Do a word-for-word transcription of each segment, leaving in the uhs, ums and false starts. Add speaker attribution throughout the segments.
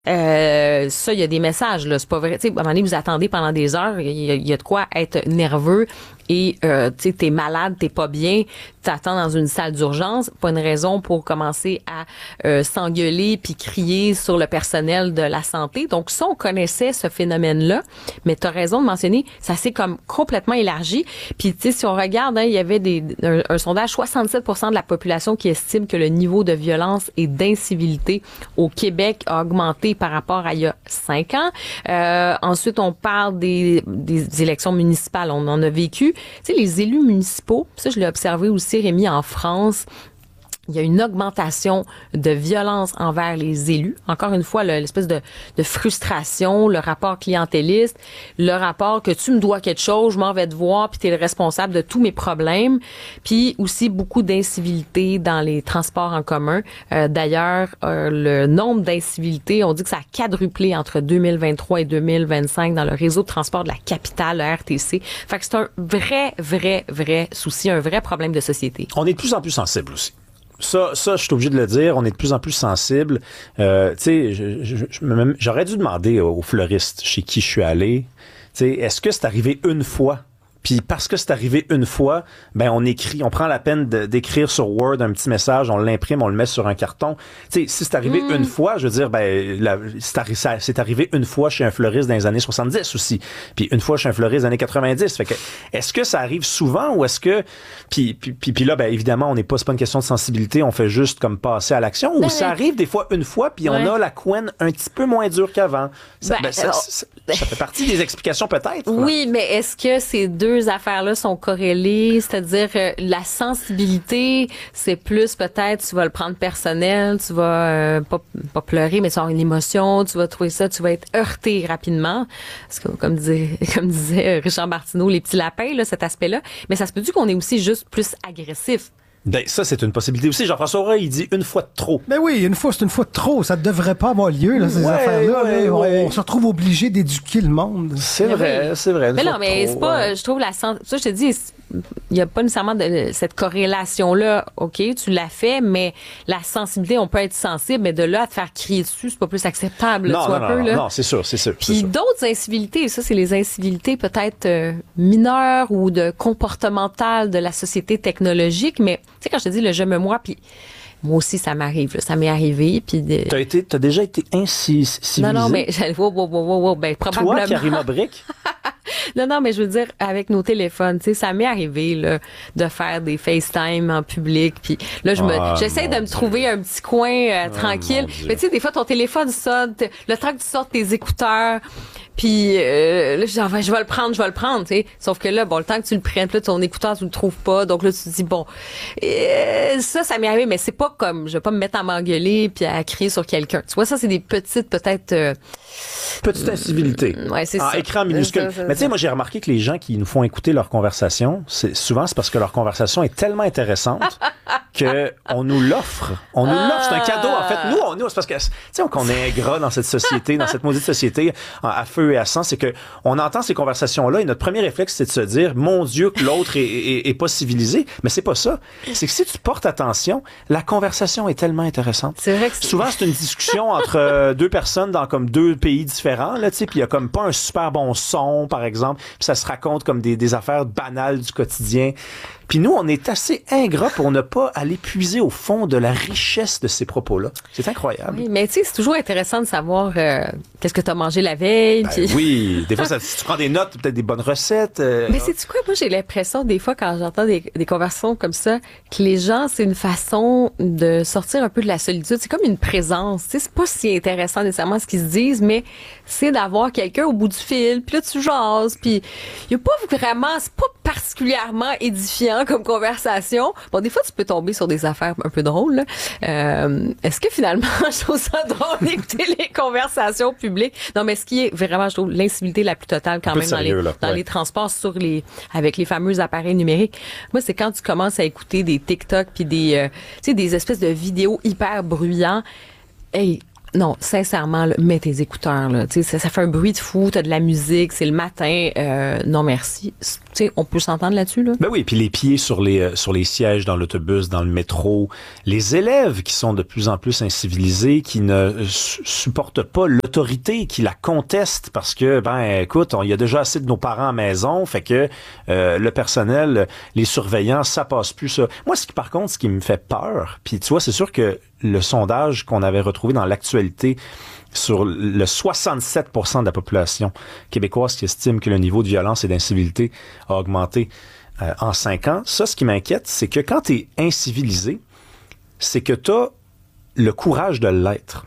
Speaker 1: Euh, ça, il y a des messages, là. C'est pas vrai. Tu sais, à un moment donné, vous attendez pendant des heures. Il y, y a de quoi être nerveux et, euh, tu sais, t'es malade, t'es pas bien. T'attends dans une salle d'urgence. Pas une raison pour commencer à euh, s'engueuler puis crier sur le personnel de la santé. Donc, ça, on connaissait ce phénomène-là. Mais t'as raison de mentionner, ça s'est comme complètement élargi. Puis, tu sais, si on regarde, hein, il y avait des, un, un sondage, soixante-sept pour cent de la population qui estime que le niveau de violence et d'incivilité au Québec a augmenté par rapport à il y a cinq ans. Euh, ensuite, on parle des, des élections municipales. On en a vécu. Tu sais, les élus municipaux, ça, je l'ai observé aussi, Rémi, en France. Il y a une augmentation de violence envers les élus. Encore une fois, l'espèce de, de frustration, le rapport clientéliste, le rapport que tu me dois quelque chose, je m'en vais te voir, puis tu es le responsable de tous mes problèmes. Puis aussi beaucoup d'incivilité dans les transports en commun. Euh, d'ailleurs, euh, le nombre d'incivilités, on dit que ça a quadruplé entre deux mille vingt-trois et deux mille vingt-cinq dans le réseau de transport de la capitale, le R T C. Fait que c'est un vrai, vrai, vrai souci, un vrai problème de société.
Speaker 2: On est de plus en plus sensible aussi. Ça, ça, je suis obligé de le dire, on est de plus en plus sensible. Euh, tu sais, je, je, je, j'aurais dû demander au fleuriste chez qui je suis allé, tu sais, est-ce que c'est arrivé une fois? Puis parce que c'est arrivé une fois, ben on écrit, on prend la peine de, d'écrire sur Word un petit message, on l'imprime, on le met sur un carton. Tu sais, si c'est arrivé mmh. une fois, je veux dire, ben la, c'est, arri- ça, c'est arrivé une fois chez un fleuriste dans les années soixante-dix aussi, puis une fois chez un fleuriste dans les années quatre-vingt-dix. Fait que est-ce que ça arrive souvent ou est-ce que puis puis puis, puis là, ben évidemment, on n'est pas, c'est pas une question de sensibilité, on fait juste comme passer à l'action. Ou ben, ça arrive des fois une fois, puis ouais. on a la couenne un petit peu moins dure qu'avant. Ça, ben, ben, ça, alors, ça, ça fait partie des explications peut-être.
Speaker 1: Oui, là. Mais est-ce que ces deux deux affaires-là sont corrélées, c'est-à-dire euh, la sensibilité, c'est plus peut-être tu vas le prendre personnel, tu vas euh, pas, pas pleurer, mais tu vas avoir une émotion, tu vas trouver ça, tu vas être heurté rapidement. Parce que comme disait, comme disait Richard Martineau, les petits lapins, là, cet aspect-là. Mais ça se peut-tu qu'on est aussi juste plus agressif?
Speaker 2: Ben, ça, c'est une possibilité aussi. Jean-François Roy, il dit une fois de trop.
Speaker 3: Ben oui, une fois, c'est une fois de trop. Ça ne devrait pas avoir lieu, là, ces
Speaker 2: ouais,
Speaker 3: affaires-là.
Speaker 2: Ouais,
Speaker 3: là.
Speaker 2: ouais.
Speaker 3: On, on se retrouve obligé d'éduquer le monde.
Speaker 2: C'est mais vrai, oui. c'est vrai.
Speaker 1: Mais non, mais trop, c'est pas, ouais. je trouve la ça, je te dis, il n'y a pas nécessairement de, cette corrélation-là. OK, tu l'as fait, mais la sensibilité, on peut être sensible, mais de là à te faire crier dessus, c'est pas plus acceptable,
Speaker 2: non,
Speaker 1: là, tu
Speaker 2: non,
Speaker 1: vois
Speaker 2: non,
Speaker 1: un peu,
Speaker 2: non,
Speaker 1: là.
Speaker 2: non, c'est sûr, c'est sûr.
Speaker 1: Puis
Speaker 2: c'est
Speaker 1: d'autres incivilités, ça, c'est les incivilités peut-être euh, mineures ou de comportementales de la société technologique, mais tu sais, quand je te dis le je me moi, puis moi aussi, ça m'arrive, là, ça m'est arrivé. Puis de...
Speaker 2: T'as été, t'as déjà été incivilisé?
Speaker 1: Non, non, mais wow, wow, wow, wow, wow, ben probablement.
Speaker 2: Toi, Karima Brick?
Speaker 1: Non, non, mais je veux dire, avec nos téléphones, tu sais, ça m'est arrivé, là, de faire des FaceTime en public, puis là, je me, oh, j'essaie de me Dieu. trouver un petit coin euh, oh, tranquille. Mais tu sais, des fois, ton téléphone sonne, le temps que tu sortes tes écouteurs, puis euh, là, je dis, enfin, je vais le prendre, je vais le prendre, tu sais. Sauf que là, bon, le temps que tu le prennes, là, ton écouteur, tu le trouves pas, donc là, tu te dis, bon, euh, ça, ça m'est arrivé, mais c'est pas comme, je vais pas me mettre à m'engueuler puis à crier sur quelqu'un. Tu vois, ça, c'est des petites, peut-être... Euh,
Speaker 2: Petite incivilité.
Speaker 1: Euh, ouais, c'est
Speaker 2: en
Speaker 1: ça.
Speaker 2: écran minuscule. Ça, ça, mais tu sais, moi, j'ai remarqué que les gens qui nous font écouter leur conversation, c'est, souvent, c'est parce que leur conversation est tellement intéressante que on nous l'offre. On nous l'offre. C'est un cadeau. En fait, nous, on, nous c'est parce que, tu sais, qu'on est ingrat dans cette société, dans cette maudite société, à feu et à sang, c'est que on entend ces conversations-là et notre premier réflexe, c'est de se dire, mon Dieu, que l'autre est, est, est pas civilisé. Mais c'est pas ça. C'est que si tu portes attention, la conversation est tellement intéressante.
Speaker 1: C'est vrai que c'est...
Speaker 2: Souvent, c'est une discussion entre euh, deux personnes dans comme deux pays différents, là, tu sais, puis il y a comme pas un super bon son, par exemple, puis ça se raconte comme des, des affaires banales du quotidien. Puis nous, on est assez ingrats pour ne pas aller puiser au fond de la richesse de ces propos-là. C'est incroyable.
Speaker 1: Oui, mais tu sais, c'est toujours intéressant de savoir euh, qu'est-ce que tu as mangé la veille.
Speaker 2: Ben
Speaker 1: pis...
Speaker 2: Oui, des fois, ça, si tu prends des notes, peut-être des bonnes recettes. Euh...
Speaker 1: Mais sais-tu quoi? Moi, j'ai l'impression, des fois, quand j'entends des, des conversations comme ça, que les gens, c'est une façon de sortir un peu de la solitude. C'est comme une présence. Tu sais, c'est pas si intéressant nécessairement ce qu'ils se disent, mais c'est d'avoir quelqu'un au bout du fil. Puis là, tu jases. Puis il y a pas vraiment, c'est pas particulièrement édifiant comme conversation. Bon, des fois, tu peux tomber sur des affaires un peu drôles, là. Euh, est-ce que finalement, je trouve ça drôle d'écouter les conversations publiques? Non, mais ce qui est vraiment, je trouve, l'incivilité la plus totale quand même
Speaker 2: sérieux,
Speaker 1: dans, les,
Speaker 2: là.
Speaker 1: dans
Speaker 2: ouais.
Speaker 1: les transports sur les, avec les fameux appareils numériques. Moi, c'est quand tu commences à écouter des TikTok puis des, euh, tu sais, des espèces de vidéos hyper bruyants. Hey, Non, sincèrement, là, mets tes écouteurs. Là. Tu sais, ça, ça fait un bruit de fou, t'as de la musique, c'est le matin. Euh, non, merci. Tu sais, on peut s'entendre là-dessus, là?
Speaker 2: Ben oui, puis les pieds sur les euh, sur les sièges dans l'autobus, dans le métro, les élèves qui sont de plus en plus incivilisés, qui ne euh, su- supportent pas l'autorité, qui la contestent parce que, ben, écoute, il y a déjà assez de nos parents à la maison, fait que euh, le personnel, les surveillants, ça passe plus ça. Moi, ce qui, par contre, ce qui me fait peur, puis tu vois, c'est sûr que le sondage qu'on avait retrouvé dans l'actualité sur le soixante-sept pour cent de la population québécoise qui estime que le niveau de violence et d'incivilité a augmenté euh, en cinq ans. Ça, ce qui m'inquiète, c'est que quand tu es incivilisé, c'est que tu as le courage de l'être.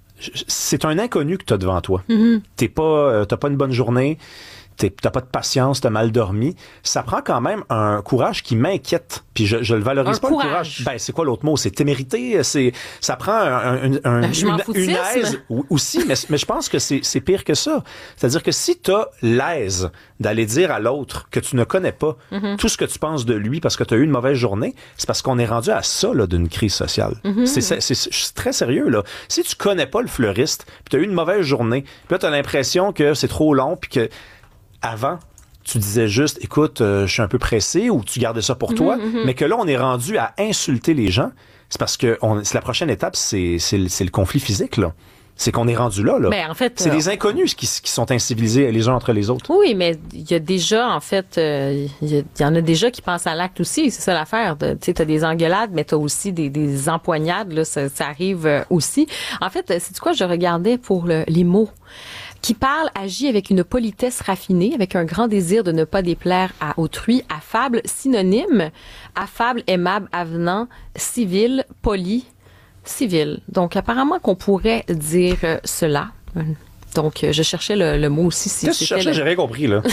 Speaker 2: C'est un inconnu que tu as devant toi. Mm-hmm. T'es pas, euh, t'as pas une bonne journée, t'es, t'as pas de patience, t'as mal dormi. Ça prend quand même un courage qui m'inquiète. Puis je, je le valorise
Speaker 1: un
Speaker 2: pas,
Speaker 1: courage.
Speaker 2: le courage. Ben, c'est quoi l'autre mot? C'est témérité. C'est, ça prend un, un, un,
Speaker 1: un
Speaker 2: une, une aise aussi, mais, mais je pense que c'est, c'est pire que ça. C'est-à-dire que si t'as l'aise d'aller dire à l'autre que tu ne connais pas mm-hmm. tout ce que tu penses de lui parce que tu as eu une mauvaise journée, c'est parce qu'on est rendu à ça, là, d'une crise sociale. Mm-hmm. C'est, c'est, c'est, c'est très sérieux, là. Si tu connais pas le fleuriste, puis tu as eu une mauvaise journée, puis là, tu as l'impression que c'est trop long, puis que avant, tu disais juste, écoute, euh, je suis un peu pressé, ou tu gardais ça pour toi, mm-hmm. mais que là, on est rendu à insulter les gens, c'est parce que on, c'est la prochaine étape, c'est, c'est, c'est le conflit physique, là. C'est qu'on est rendu là, là.
Speaker 1: Ben, en fait,
Speaker 2: c'est
Speaker 1: euh,
Speaker 2: des inconnus qui, qui sont incivilisés les uns entre les autres.
Speaker 1: Oui, mais il y a déjà, en fait, euh, il y, y en a déjà qui pensent à l'acte aussi. C'est ça l'affaire. Tu sais, t'as des engueulades, mais t'as aussi des, des empoignades, là. Ça, ça arrive euh, aussi. En fait, c'est quoi? Je regardais pour le, les mots. Qui parle, agit avec une politesse raffinée, avec un grand désir de ne pas déplaire à autrui, affable, synonyme, affable, aimable, avenant, civil, poli, civil. Donc, apparemment qu'on pourrait dire euh, cela. Donc, euh, je cherchais le, le mot aussi. Si
Speaker 2: Qu'est-ce que tu cherchais?
Speaker 1: le...
Speaker 2: J'ai rien compris, là.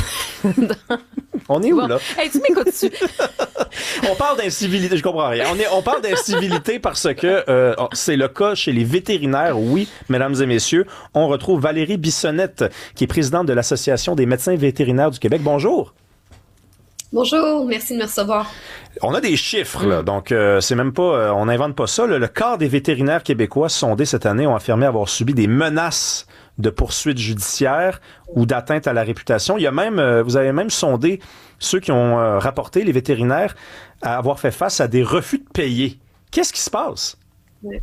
Speaker 2: On est où, bon. là?
Speaker 1: Hey, tu m'écoutes-tu?
Speaker 2: On parle d'incivilité, je comprends rien. On, est, on parle d'incivilité parce que euh, c'est le cas chez les vétérinaires. Oui, mesdames et messieurs, on retrouve Valérie Bissonnette, qui est présidente de l'Association des médecins vétérinaires du Québec. Bonjour.
Speaker 4: Bonjour, merci de me recevoir.
Speaker 2: On a des chiffres, là, donc euh, c'est même pas, euh, on n'invente pas ça. Là. Le quart des vétérinaires québécois sondés cette année ont affirmé avoir subi des menaces de poursuites judiciaires ou d'atteinte à la réputation. Il y a même, euh, vous avez même sondé ceux qui ont euh, rapporté, les vétérinaires, à avoir fait face à des refus de payer. Qu'est-ce qui se passe?
Speaker 4: Ouais.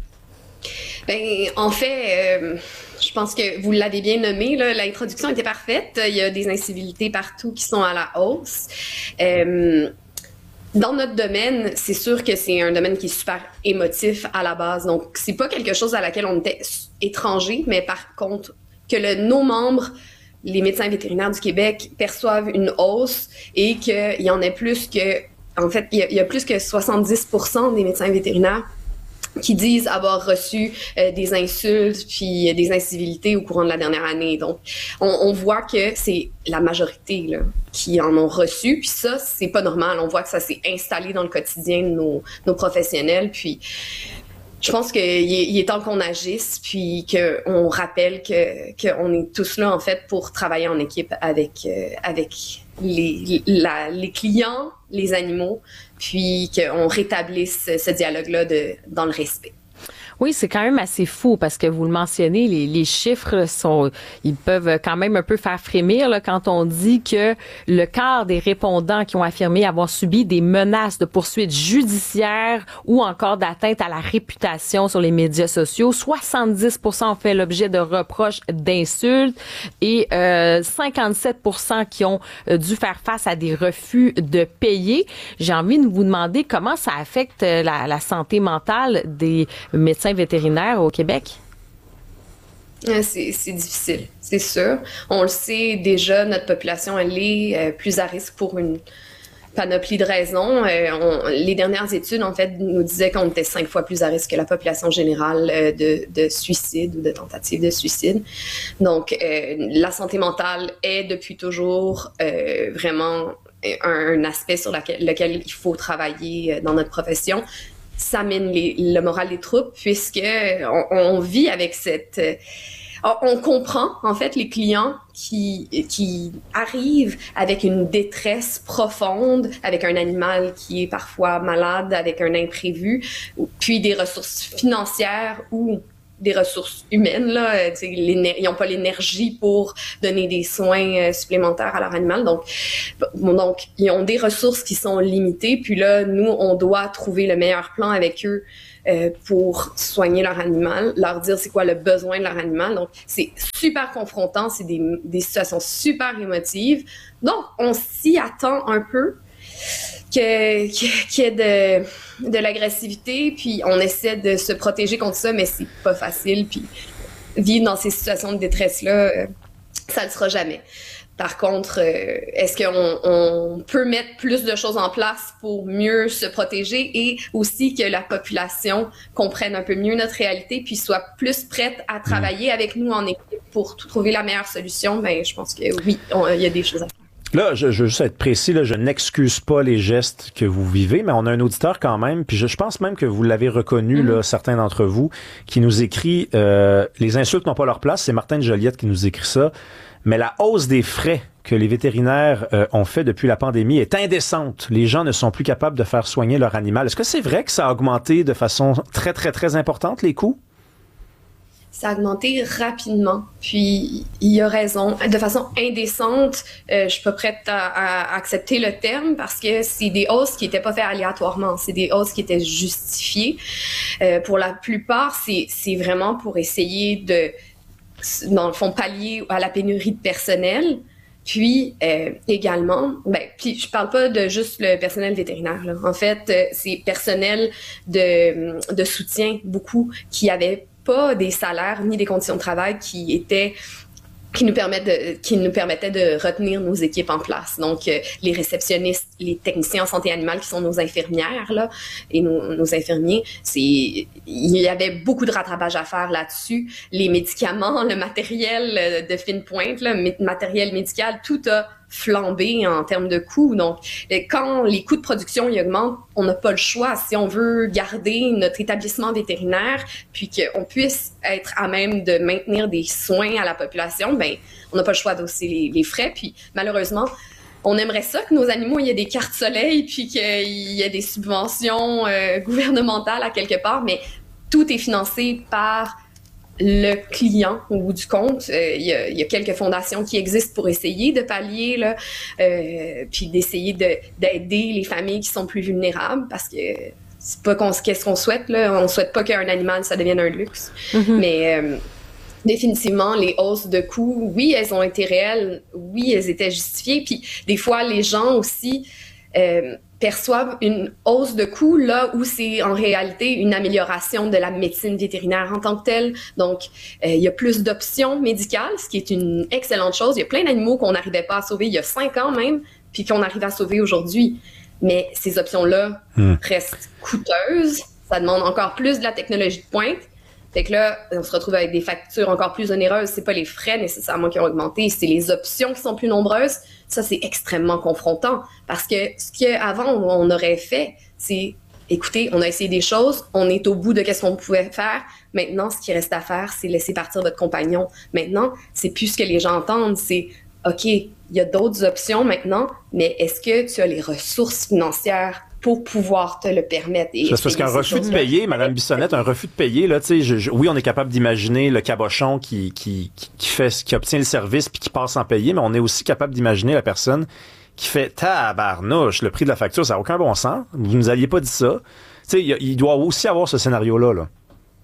Speaker 4: Ben, en fait, euh, je pense que vous l'avez bien nommé, là, l'introduction était parfaite. Il y a des incivilités partout qui sont à la hausse. Euh, Dans notre domaine, c'est sûr que c'est un domaine qui est super émotif à la base. Donc, c'est pas quelque chose à laquelle on était étranger, mais par contre, que le, nos membres, les médecins vétérinaires du Québec, perçoivent une hausse et qu'il y en ait plus que, en fait, il y a, il y a plus que soixante-dix pour cent des médecins vétérinaires qui disent avoir reçu euh, des insultes puis des incivilités au courant de la dernière année. Donc, on, on voit que c'est la majorité là, qui en ont reçu. Puis ça, c'est pas normal. On voit que ça s'est installé dans le quotidien de nos, nos professionnels. Puis, je pense qu'il est, il est temps qu'on agisse puis qu'on rappelle que qu'on est tous là, en fait, pour travailler en équipe avec, euh, avec les, la, les clients, les animaux, puis qu'on rétablisse ce dialogue-là de, dans le respect.
Speaker 1: Oui, c'est quand même assez fou parce que vous le mentionnez, les, les chiffres sont, ils peuvent quand même un peu faire frémir là, quand on dit que le quart des répondants qui ont affirmé avoir subi des menaces de poursuites judiciaires ou encore d'atteinte à la réputation sur les médias sociaux, soixante-dix pour cent ont fait l'objet de reproches d'insultes et euh, cinquante-sept pour cent qui ont dû faire face à des refus de payer. J'ai envie de vous demander comment ça affecte la, la santé mentale des médecins vétérinaires au Québec?
Speaker 4: C'est, c'est difficile, c'est sûr. On le sait déjà, notre population, elle est euh, plus à risque pour une panoplie de raisons. Euh, on, les dernières études, en fait, nous disaient qu'on était cinq fois plus à risque que la population générale euh, de, de suicide ou de tentative de suicide. Donc, euh, la santé mentale est depuis toujours euh, vraiment un, un aspect sur laquelle, lequel il faut travailler dans notre profession. Ça mine les, le moral des troupes puisque on, on vit avec cette... On, on comprend, en fait, les clients qui, qui arrivent avec une détresse profonde, avec un animal qui est parfois malade, avec un imprévu, puis des ressources financières ou des ressources humaines, là. Euh, ils n'ont pas l'énergie pour donner des soins euh, supplémentaires à leur animal. Donc, bon, donc, ils ont des ressources qui sont limitées. Puis là, nous, on doit trouver le meilleur plan avec eux euh, pour soigner leur animal, leur dire c'est quoi le besoin de leur animal. Donc, c'est super confrontant. C'est des, des situations super émotives. Donc, on s'y attend un peu. Que, qu'il y ait de, de l'agressivité, puis on essaie de se protéger contre ça, mais c'est pas facile, puis vivre dans ces situations de détresse-là, euh, ça le sera jamais. Par contre, euh, est-ce qu'on on peut mettre plus de choses en place pour mieux se protéger et aussi que la population comprenne un peu mieux notre réalité puis soit plus prête à travailler avec nous en équipe pour trouver la meilleure solution? Ben, je pense que oui, il y a des choses à faire.
Speaker 2: Là, je, je veux juste être précis, là, je n'excuse pas les gestes que vous vivez, mais on a un auditeur quand même, puis je, je pense même que vous l'avez reconnu, mm-hmm. là, certains d'entre vous, qui nous écrit euh, « Les insultes n'ont pas leur place », c'est Martin de Joliette qui nous écrit ça, mais la hausse des frais que les vétérinaires euh, ont fait depuis la pandémie est indécente. Les gens ne sont plus capables de faire soigner leur animal. Est-ce que c'est vrai que ça a augmenté de façon très, très, très importante, les coûts?
Speaker 4: Ça a augmenté rapidement. Puis, il a raison. De façon indécente, euh, je suis pas prête à, à accepter le terme parce que c'est des hausses qui étaient pas faites aléatoirement. C'est des hausses qui étaient justifiées. Euh, pour la plupart, c'est, c'est vraiment pour essayer de, dans le fond, pallier à la pénurie de personnel. Puis, euh, également, ben, puis je parle pas de juste le personnel vétérinaire, là. En fait, euh, c'est personnel de, de soutien, beaucoup, qui avait pas des salaires ni des conditions de travail qui étaient qui nous permettent de, qui nous permettaient de retenir nos équipes en place. Donc, euh, les réceptionnistes, les techniciens en santé animale qui sont nos infirmières là et nos, nos infirmiers, c'est il y avait beaucoup de rattrapage à faire là-dessus. Les médicaments, le matériel de fine pointe, là, matériel médical, tout a flambé en termes de coûts. Donc, quand les coûts de production y augmentent, on n'a pas le choix. Si on veut garder notre établissement vétérinaire, puis qu'on puisse être à même de maintenir des soins à la population, ben, on n'a pas le choix d'hausser les, les frais. Puis, malheureusement, on aimerait ça que nos animaux, il y ait des cartes soleil, puis qu'il y ait des subventions euh, gouvernementales à quelque part, mais tout est financé par le client au bout du compte. Euh, il y a, il y a quelques fondations qui existent pour essayer de pallier, là, euh, puis d'essayer de, d'aider les familles qui sont plus vulnérables, parce que c'est pas qu'on, qu'est-ce qu'on souhaite, là. On souhaite pas qu'un animal, ça devienne un luxe. Mm-hmm. Mais euh, définitivement, les hausses de coûts, oui, elles ont été réelles, oui, elles étaient justifiées, puis des fois, les gens aussi euh, perçoivent une hausse de coûts là où c'est en réalité une amélioration de la médecine vétérinaire en tant que telle. Donc, euh, il y a plus d'options médicales, ce qui est une excellente chose. Il y a plein d'animaux qu'on n'arrivait pas à sauver il y a cinq ans même, puis qu'on arrive à sauver aujourd'hui. Mais ces options-là mmh. restent coûteuses. Ça demande encore plus de la technologie de pointe. Fait que là, on se retrouve avec des factures encore plus onéreuses. C'est pas les frais nécessairement qui ont augmenté, c'est les options qui sont plus nombreuses. Ça, c'est extrêmement confrontant parce que ce qu'avant on aurait fait, c'est écoutez, on a essayé des choses, on est au bout de qu'est-ce qu'on pouvait faire. Maintenant, ce qui reste à faire, c'est laisser partir votre compagnon. Maintenant, c'est plus ce que les gens entendent, c'est OK, il y a d'autres options maintenant, mais est-ce que tu as les ressources financières pour pouvoir te le permettre? Et
Speaker 2: c'est parce qu'un refus de payer, Madame Bissonnette, un refus de payer, là, tu sais, je, je, oui, on est capable d'imaginer le cabochon qui, qui, qui fait, qui obtient le service puis qui passe sans payer, mais on est aussi capable d'imaginer la personne qui fait tabarnouche, le prix de la facture, ça n'a aucun bon sens. Vous nous aviez pas dit ça. Tu sais, il, il doit aussi avoir ce scénario-là, là.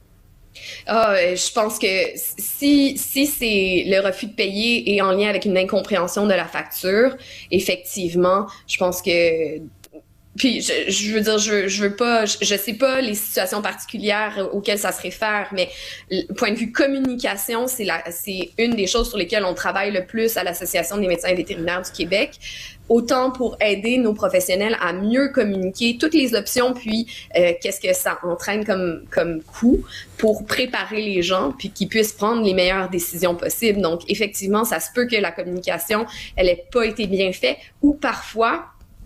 Speaker 4: Ah, je pense que si, si c'est le refus de payer est en lien avec une incompréhension de la facture, effectivement, je pense que puis je, je veux dire, je, je veux pas, je, je sais pas les situations particulières auxquelles ça se réfère, mais point de vue communication, c'est la, c'est une des choses sur lesquelles on travaille le plus à l'Association des médecins vétérinaires du Québec. Autant pour aider nos professionnels à mieux communiquer toutes les options, puis euh, qu'est-ce que ça entraîne comme comme coût pour préparer les gens, puis qu'ils puissent prendre les meilleures décisions possibles. Donc effectivement, ça se peut que la communication, elle ait pas été bien faite, ou parfois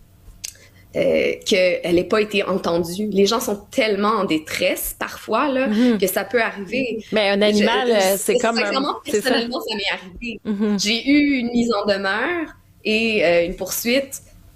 Speaker 4: Euh, qu'elle n'ait pas été entendue. Les gens sont tellement en détresse parfois là mm-hmm. que ça peut arriver.
Speaker 1: Mais un animal, je, je, c'est comme
Speaker 4: un... personnellement, ça. ça m'est arrivé. Mm-hmm. J'ai eu une mise en demeure et euh, une poursuite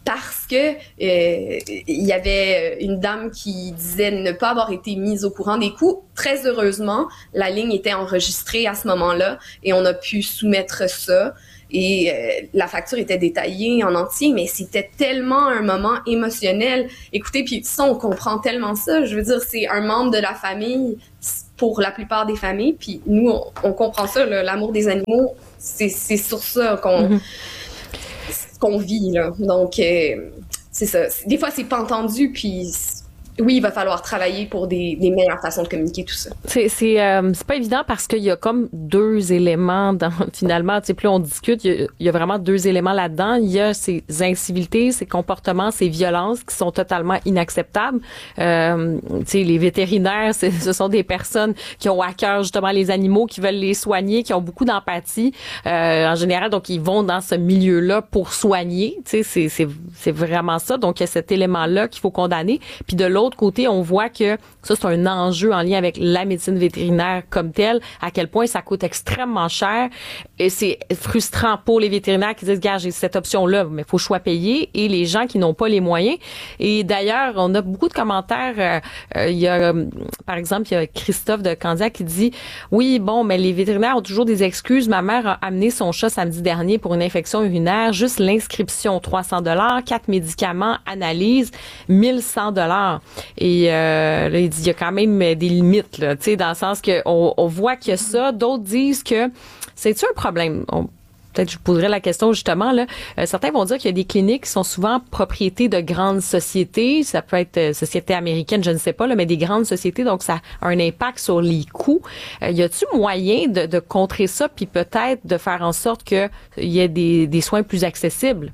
Speaker 4: parce que euh, il y avait une dame qui disait ne pas avoir été mise au courant des coûts. Très heureusement, la ligne était enregistrée à ce moment-là et on a pu soumettre ça. Et euh, la facture était détaillée en entier, mais c'était tellement un moment émotionnel. Écoutez, puis ça, on comprend tellement ça. Je veux dire, c'est un membre de la famille pour la plupart des familles. Puis nous, on, on comprend ça, là, l'amour des animaux, c'est, c'est sur ça qu'on, mm-hmm. qu'on vit, là. Donc, euh, c'est ça. Des fois, c'est pas entendu, puis... Oui, il va falloir travailler pour des, des meilleures façons de communiquer tout ça.
Speaker 1: C'est c'est euh, c'est pas évident parce qu'il y a comme deux éléments dans finalement, tu sais, plus on discute, il y, a, il y a vraiment deux éléments là-dedans. Il y a ces incivilités, ces comportements, ces violences qui sont totalement inacceptables. Euh, tu sais, les vétérinaires, c'est, ce sont des personnes qui ont à cœur justement les animaux, qui veulent les soigner, qui ont beaucoup d'empathie euh, en général, donc ils vont dans ce milieu-là pour soigner. Tu sais, c'est c'est c'est vraiment ça. Donc il y a cet élément-là qu'il faut condamner. Puis de l'autre L'autre côté, on voit que ça, c'est un enjeu en lien avec la médecine vétérinaire comme telle, à quel point ça coûte extrêmement cher. Et c'est frustrant pour les vétérinaires qui disent, gars, j'ai cette option-là, mais il faut choix payer, et les gens qui n'ont pas les moyens. Et d'ailleurs, on a beaucoup de commentaires. Euh, euh, il y a, euh, par exemple, il y a Christophe de Candiac qui dit, oui, bon, mais les vétérinaires ont toujours des excuses. Ma mère a amené son chat samedi dernier pour une infection urinaire, juste l'inscription, trois cents dollars, quatre médicaments, analyse, mille cent dollars. Et euh, là, il dit il y a quand même des limites, là, tu sais, dans le sens que on, on voit qu'il y a ça. D'autres disent que c'est-tu un problème? On, peut-être je poserais la question justement là. Euh, certains vont dire qu'il y a des cliniques qui sont souvent propriétés de grandes sociétés. Ça peut être euh, société américaine, je ne sais pas, là, mais des grandes sociétés, donc ça a un impact sur les coûts. Euh, y a-t-il moyen de, de contrer ça, puis peut-être de faire en sorte qu'il y ait des, des soins plus accessibles?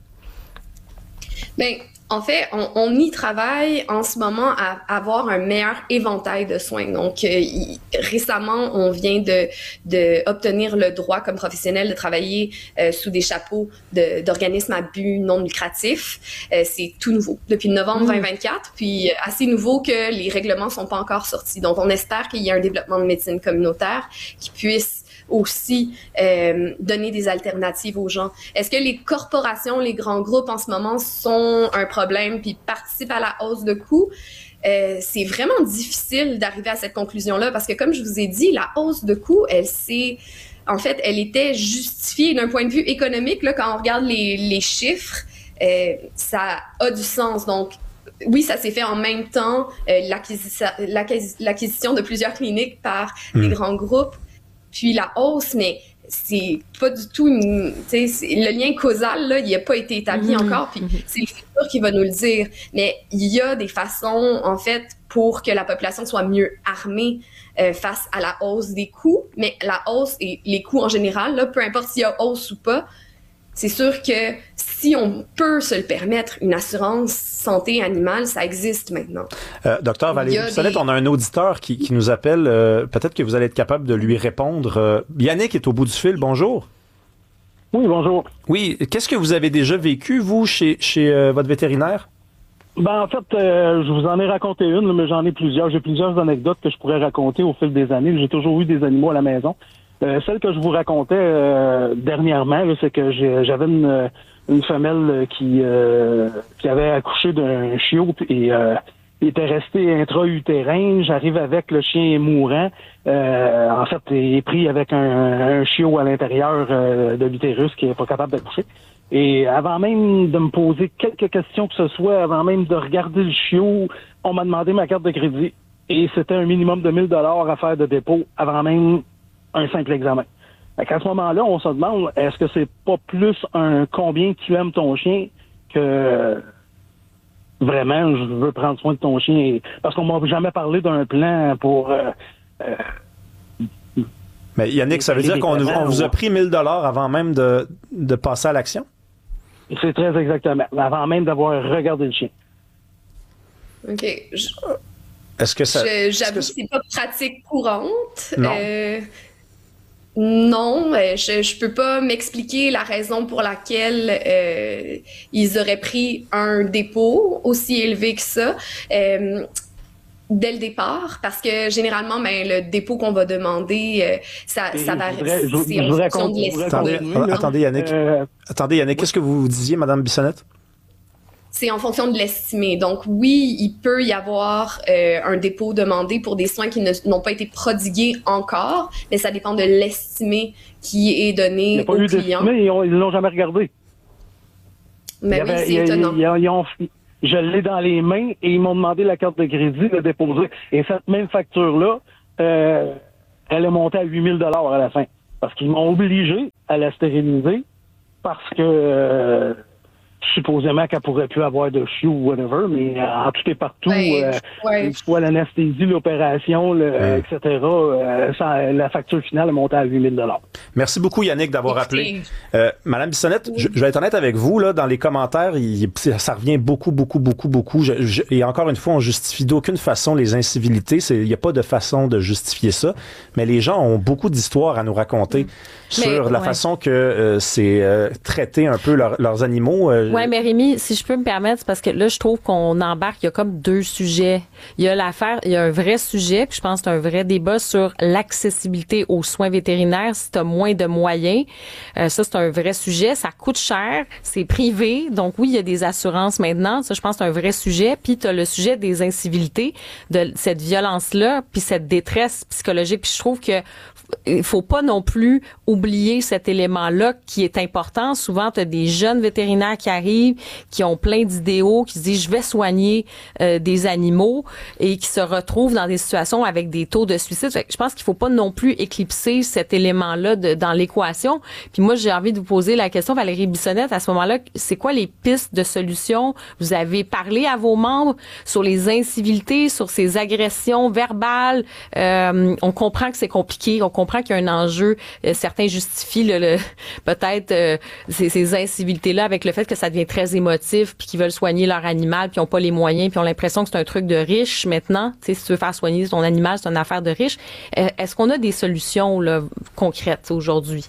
Speaker 4: Bien, en fait, on, on y travaille en ce moment à avoir un meilleur éventail de soins. Donc, euh, y, récemment, on vient de, de obtenir le droit comme professionnel de travailler euh, sous des chapeaux de, d'organismes à but non lucratif. Euh, c'est tout nouveau, depuis novembre mmh. vingt vingt-quatre, puis assez nouveau que les règlements sont pas encore sortis. Donc, on espère qu'il y ait un développement de médecine communautaire qui puisse aussi euh, donner des alternatives aux gens. Est-ce que les corporations, les grands groupes en ce moment sont un problème puis participent à la hausse de coûts? Euh, c'est vraiment difficile d'arriver à cette conclusion-là parce que, comme je vous ai dit, la hausse de coûts, elle s'est... En fait, elle était justifiée d'un point de vue économique. Là, quand on regarde les, les chiffres, euh, ça a du sens. Donc, oui, ça s'est fait en même temps, euh, l'acquisition, l'acquis- l'acquisition de plusieurs cliniques par mmh. les grands groupes. Puis la hausse, mais c'est pas du tout une, tu sais, le lien causal, là, il n'a pas été établi mmh. encore, puis c'est le futur qui va nous le dire. Mais il y a des façons, en fait, pour que la population soit mieux armée euh, face à la hausse des coûts. Mais la hausse et les coûts en général, là, peu importe s'il y a hausse ou pas, c'est sûr que si on peut se le permettre, une assurance santé animale, ça existe maintenant.
Speaker 2: Euh, docteur Valérie Bissonnette, des... on a un auditeur qui, qui nous appelle. Euh, peut-être que vous allez être capable de lui répondre. Euh, Yannick est au bout du fil. Bonjour.
Speaker 5: Oui, bonjour.
Speaker 2: Oui, qu'est-ce que vous avez déjà vécu, vous, chez, chez euh, votre vétérinaire?
Speaker 5: Ben, en fait, euh, je vous en ai raconté une, mais j'en ai plusieurs. J'ai plusieurs anecdotes que je pourrais raconter au fil des années. J'ai toujours eu des animaux à la maison. Euh, celle que je vous racontais euh, dernièrement, là, c'est que j'ai, j'avais une, une femelle qui euh, qui avait accouché d'un chiot et euh, était resté intra-utérin. J'arrive avec le chien mourant. Euh, en fait, il est pris avec un, un chiot à l'intérieur euh, de l'utérus qui est pas capable d'accoucher. Et avant même de me poser quelques questions que ce soit, avant même de regarder le chiot, on m'a demandé ma carte de crédit. Et c'était un minimum de mille dollars à faire de dépôt avant même un simple examen. À ce moment-là, on se demande, est-ce que c'est pas plus un combien tu aimes ton chien que vraiment je veux prendre soin de ton chien? Parce qu'on m'a jamais parlé d'un plan pour... Euh, euh,
Speaker 2: Mais Yannick, ça veut dire qu'on on vous a pris mille dollars avant même de, de passer à l'action?
Speaker 5: C'est très exactement. Avant même d'avoir regardé le chien.
Speaker 4: OK. Je...
Speaker 2: Est-ce que ça...
Speaker 4: Je, j'avoue que c'est pas pratique courante.
Speaker 2: Non.
Speaker 4: Euh... Non, je je peux pas m'expliquer la raison pour laquelle euh, ils auraient pris un dépôt aussi élevé que ça euh, dès le départ, parce que généralement, ben le dépôt qu'on va demander, euh, ça, ça va
Speaker 5: rester en
Speaker 4: fonction de l'espèce.
Speaker 2: Attendez, attendez Yannick, euh... attendez Yannick, qu'est-ce que vous disiez, Madame Bissonnette?
Speaker 4: c'est en fonction de l'estimé. Donc oui, il peut y avoir euh, un dépôt demandé pour des soins qui ne, n'ont pas été prodigués encore, mais ça dépend de l'estimé qui est donné aux clients.
Speaker 5: Ils ne l'ont jamais regardé.
Speaker 4: Mais oui,
Speaker 5: avait,
Speaker 4: c'est étonnant.
Speaker 5: Ils, ils ont, je l'ai dans les mains et ils m'ont demandé la carte de crédit de déposer. Et cette même facture-là, euh, elle est montée à huit mille dollars à la fin. Parce qu'ils m'ont obligé à la stériliser parce que euh, supposément qu'elle pourrait plus avoir de chiots ou whatever, mais euh, en tout et partout,
Speaker 4: ouais,
Speaker 5: euh,
Speaker 4: ouais.
Speaker 5: soit l'anesthésie, l'opération, le, ouais. et cetera, euh, ça, la facture finale est montée à huit mille dollars.
Speaker 2: Merci beaucoup, Yannick, d'avoir appelé. Euh, Madame Bissonnette, oui. je, je vais être honnête avec vous, là, dans les commentaires, il, ça revient beaucoup, beaucoup, beaucoup, beaucoup. Je, je, et encore une fois, on justifie d'aucune façon les incivilités. Il n'y a pas de façon de justifier ça. Mais les gens ont beaucoup d'histoires à nous raconter. Sur mais, la ouais. façon que euh, c'est euh, traité un peu leur, leurs animaux. Euh,
Speaker 1: oui, mais Rémi, si je peux me permettre, parce que là, je trouve qu'on embarque, il y a comme deux sujets. Il y a l'affaire, il y a un vrai sujet, puis je pense que c'est un vrai débat sur l'accessibilité aux soins vétérinaires si tu as moins de moyens. Euh, ça, c'est un vrai sujet. Ça coûte cher, c'est privé. Donc oui, il y a des assurances maintenant. Ça, je pense que c'est un vrai sujet. Puis tu as le sujet des incivilités, de cette violence-là, puis cette détresse psychologique. Puis je trouve que il faut pas non plus oublier cet élément-là qui est important. Souvent, tu as des jeunes vétérinaires qui arrivent, qui ont plein d'idéaux, qui se disent « je vais soigner euh, des animaux » et qui se retrouvent dans des situations avec des taux de suicide. Fait que je pense qu'il faut pas non plus éclipser cet élément-là de, dans l'équation. Puis moi, j'ai envie de vous poser la question, Valérie Bissonnette, à ce moment-là, c'est quoi les pistes de solutions? Vous avez parlé à vos membres sur les incivilités, sur ces agressions verbales. Euh, on comprend que c'est compliqué, on comprend qu'il y a un enjeu. Euh, certains justifient le, le, peut-être euh, ces, ces incivilités-là avec le fait que ça devient très émotif, puis qu'ils veulent soigner leur animal, puis ils n'ont pas les moyens, puis ont l'impression que c'est un truc de riche maintenant. Tu sais, si tu veux faire soigner ton animal, c'est une affaire de riche. Euh, est-ce qu'on a des solutions là, concrètes aujourd'hui?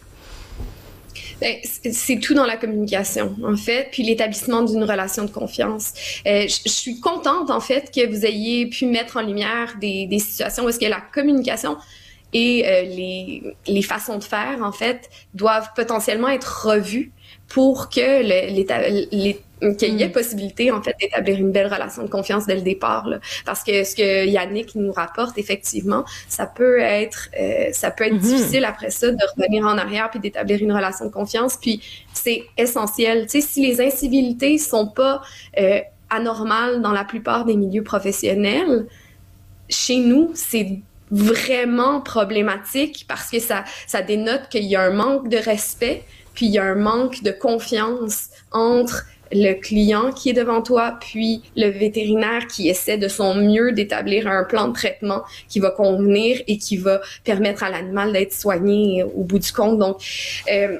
Speaker 4: Ben, c'est tout dans la communication, en fait, puis l'établissement d'une relation de confiance. Euh, je suis contente, en fait, que vous ayez pu mettre en lumière des, des situations où est-ce que la communication et euh, les, les façons de faire, en fait, doivent potentiellement être revues pour que le, l'éta, les, qu'il y ait possibilité, en fait, d'établir une belle relation de confiance dès le départ, là. Parce que ce que Yannick nous rapporte, effectivement, ça peut être, euh, ça peut être mm-hmm. difficile après ça de revenir en arrière puis d'établir une relation de confiance. Puis c'est essentiel. Tu sais, si les incivilités sont pas euh, anormales dans la plupart des milieux professionnels, chez nous, c'est vraiment problématique parce que ça, ça dénote qu'il y a un manque de respect, puis il y a un manque de confiance entre le client qui est devant toi, puis le vétérinaire qui essaie de son mieux d'établir un plan de traitement qui va convenir et qui va permettre à l'animal d'être soigné au bout du compte. Donc, euh,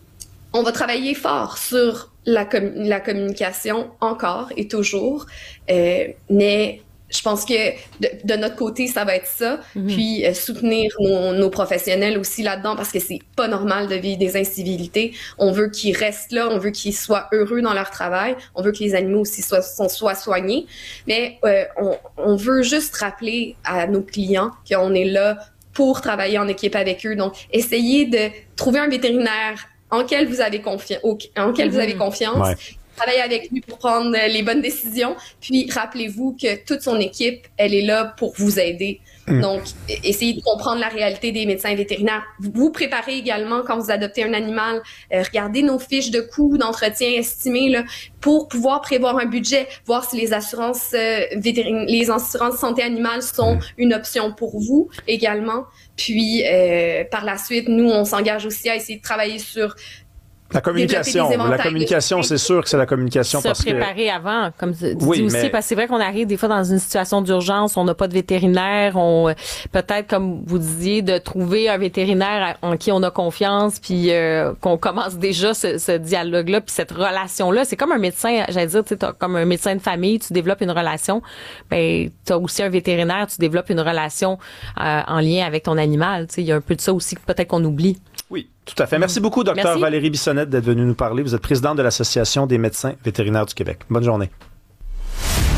Speaker 4: on va travailler fort sur la, com- la communication encore et toujours, euh, mais je pense que de, de notre côté, ça va être ça. Mm-hmm. Puis euh, soutenir nos, nos professionnels aussi là-dedans parce que c'est pas normal de vivre des incivilités. On veut qu'ils restent là, on veut qu'ils soient heureux dans leur travail, on veut que les animaux aussi soient, soient soignés. Mais euh, on, on veut juste rappeler à nos clients qu'on est là pour travailler en équipe avec eux. Donc, essayez de trouver un vétérinaire en quel vous avez, confi- en quel mm-hmm. vous avez confiance. Ouais. Travailler avec lui pour prendre les bonnes décisions. Puis, rappelez-vous que toute son équipe, elle est là pour vous aider. Mmh. Donc, essayez de comprendre la réalité des médecins vétérinaires. Vous vous préparez également quand vous adoptez un animal. Euh, regardez nos fiches de coûts d'entretien estimées là, pour pouvoir prévoir un budget, voir si les assurances euh, vétérin- les assurances santé animale sont mmh. une option pour vous également. Puis, euh, par la suite, nous, on s'engage aussi à essayer de travailler sur
Speaker 2: la communication, la communication, c'est sûr que c'est la communication.
Speaker 1: Se
Speaker 2: parce
Speaker 1: préparer
Speaker 2: que...
Speaker 1: avant, comme tu
Speaker 2: oui,
Speaker 1: dis aussi,
Speaker 2: mais...
Speaker 1: parce que c'est vrai qu'on arrive des fois dans une situation d'urgence, on n'a pas de vétérinaire, on peut-être, comme vous disiez, de trouver un vétérinaire en qui on a confiance, puis euh, qu'on commence déjà ce, ce dialogue-là, puis cette relation-là. C'est comme un médecin, j'allais dire, tu sais, comme un médecin de famille, tu développes une relation, ben t'as aussi un vétérinaire, tu développes une relation euh, en lien avec ton animal. Tu sais, il y a un peu de ça aussi que peut-être qu'on oublie.
Speaker 2: Oui, tout à fait. Merci beaucoup, docteur Valérie Bissonnette, d'être venue nous parler. Vous êtes présidente de l'Association des médecins vétérinaires du Québec. Bonne journée.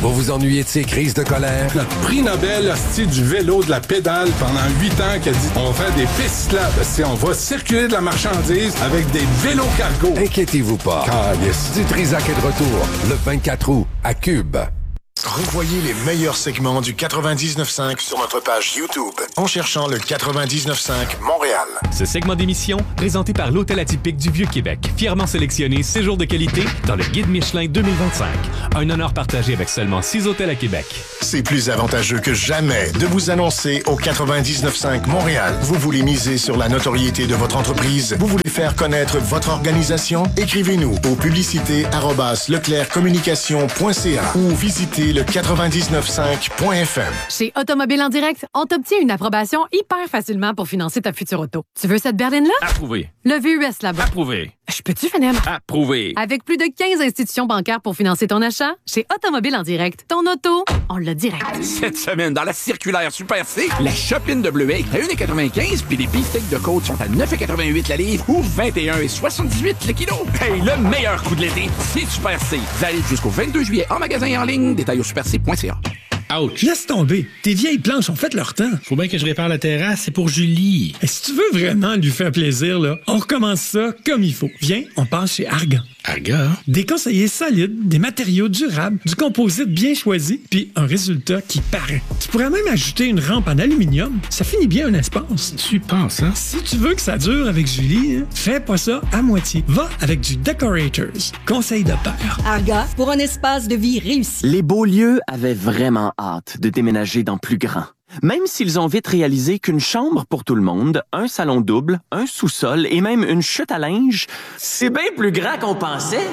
Speaker 6: Vous vous ennuyez de ces crises de colère?
Speaker 7: Notre prix Nobel, hostie du vélo, de la pédale, pendant huit ans, qui a dit on va faire des pistes cyclables. Si on va circuler de la marchandise avec des vélos cargo.
Speaker 6: Inquiétez-vous pas.
Speaker 7: Calice.
Speaker 6: Du Trisac est de retour le vingt-quatre août à Cube.
Speaker 8: Revoyez les meilleurs segments du quatre-vingt-dix-neuf cinq sur notre page YouTube en cherchant le quatre-vingt-dix-neuf cinq Montréal.
Speaker 9: Ce segment d'émission, présenté par l'Hôtel Atypique du Vieux-Québec, fièrement sélectionné séjour de qualité dans le Guide Michelin deux mille vingt-cinq. Un honneur partagé avec seulement six hôtels à Québec.
Speaker 8: C'est plus avantageux que jamais de vous annoncer au quatre-vingt-dix-neuf cinq Montréal. Vous voulez miser sur la notoriété de votre entreprise? Vous voulez faire connaître votre organisation? Écrivez-nous au publicité arobase leclerc communication point c a ou visitez le quatre-vingt-dix-neuf cinq point f m.
Speaker 10: Chez Automobile en direct, on t'obtient une approbation hyper facilement pour financer ta future auto. Tu veux cette berline-là?
Speaker 11: Approuvé.
Speaker 10: Le V U S là-bas.
Speaker 11: Approuvé.
Speaker 10: Je peux-tu finir?
Speaker 11: Approuvé.
Speaker 10: Avec plus de quinze institutions bancaires pour financer ton achat, chez Automobile en direct, ton auto, on l'a direct.
Speaker 11: Cette semaine, dans la circulaire Super C, la Chopine de Bleuet à un virgule quatre-vingt-quinze puis les beefsteaks de côte sont à neuf virgule quatre-vingt-huit la livre ou vingt et un virgule soixante-dix-huit le kilo. Hey, le meilleur coup de l'été, c'est Super C. Valide jusqu'au vingt-deux juillet en magasin et en ligne. Détail au super c point c a.
Speaker 12: Ouch. Laisse tomber. Tes vieilles planches ont fait leur temps.
Speaker 13: Faut bien que je répare la terrasse, c'est pour Julie.
Speaker 12: Et si tu veux vraiment lui faire plaisir, là, on recommence ça comme il faut. Viens, on passe chez Argan.
Speaker 13: Argan?
Speaker 12: Des conseillers solides, des matériaux durables, du composite bien choisi, puis un résultat qui paraît. Tu pourrais même ajouter une rampe en aluminium. Ça finit bien un espace.
Speaker 13: Tu penses, hein?
Speaker 12: Si tu veux que ça dure avec Julie, hein, fais pas ça à moitié. Va avec du Decorators. Conseil de père.
Speaker 14: Argan, pour un espace de vie réussi.
Speaker 15: Les Beaulieu avaient vraiment hâte de déménager dans plus grand. Même s'ils ont vite réalisé qu'une chambre pour tout le monde, un salon double, un sous-sol et même une chute à linge, c'est bien plus grand qu'on pensait.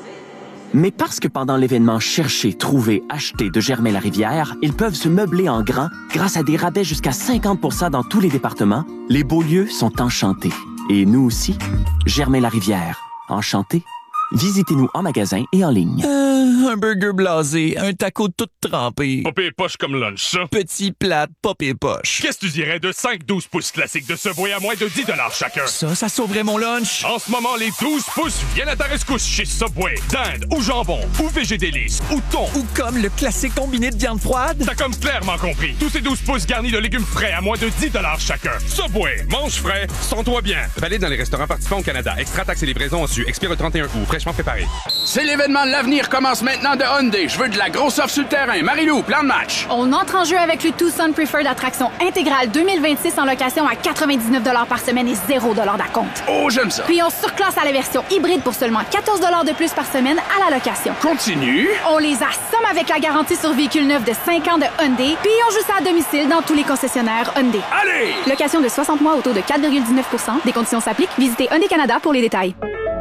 Speaker 15: Mais parce que pendant l'événement Chercher, Trouver, Acheter de Germain-Larivière, ils peuvent se meubler en grand grâce à des rabais jusqu'à cinquante pour cent dans tous les départements, les Beaulieu sont enchantés. Et nous aussi, Germain-Larivière, enchantés. Visitez-nous en magasin et en ligne.
Speaker 16: Euh, un burger blasé, un taco tout trempé.
Speaker 17: Pas pire poche comme lunch, ça.
Speaker 16: Petit plat, pas pire poche.
Speaker 17: Qu'est-ce que tu dirais de cinq douze pouces classiques de Subway à moins de dix dollars chacun?
Speaker 16: Ça, ça sauverait mon lunch.
Speaker 17: En ce moment, les douze pouces viennent à ta rescousse chez Subway. Dinde ou jambon, ou végédélice, ou thon.
Speaker 16: Ou comme le classique combiné de viande froide.
Speaker 17: T'as comme clairement compris. Tous ces douze pouces garnis de légumes frais à moins de dix dollars chacun. Subway, mange frais, sens-toi bien.
Speaker 18: Valide dans les restaurants participants au Canada. Extra taxes et livraison en su. Expire le trente et un août. Fraîchement préparé.
Speaker 19: C'est l'événement de l'avenir commence maintenant de Hyundai. Je veux de la grosse offre sur le terrain. Marie-Lou, plan de match.
Speaker 20: On entre en jeu avec le Tucson Preferred Attraction intégrale deux mille vingt-six en location à quatre-vingt-dix-neuf dollars par semaine et zéro dollars d'acompte.
Speaker 19: Oh, j'aime ça.
Speaker 20: Puis on surclasse à la version hybride pour seulement quatorze dollars de plus par semaine à la location.
Speaker 19: Continue.
Speaker 20: On les assomme avec la garantie sur véhicule neuf de cinq ans de Hyundai. Puis on joue ça à domicile dans tous les concessionnaires Hyundai.
Speaker 19: Allez!
Speaker 20: Location de soixante mois au taux de quatre virgule dix-neuf pour cent. Des conditions s'appliquent. Visitez Hyundai Canada pour les détails.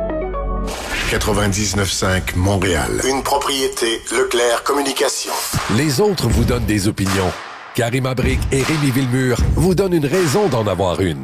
Speaker 8: quatre-vingt-dix-neuf cinq Montréal. Une propriété Leclerc Communication.
Speaker 6: Les autres vous donnent des opinions. Karima Brick et Rémi Villemur vous donnent une raison d'en avoir une.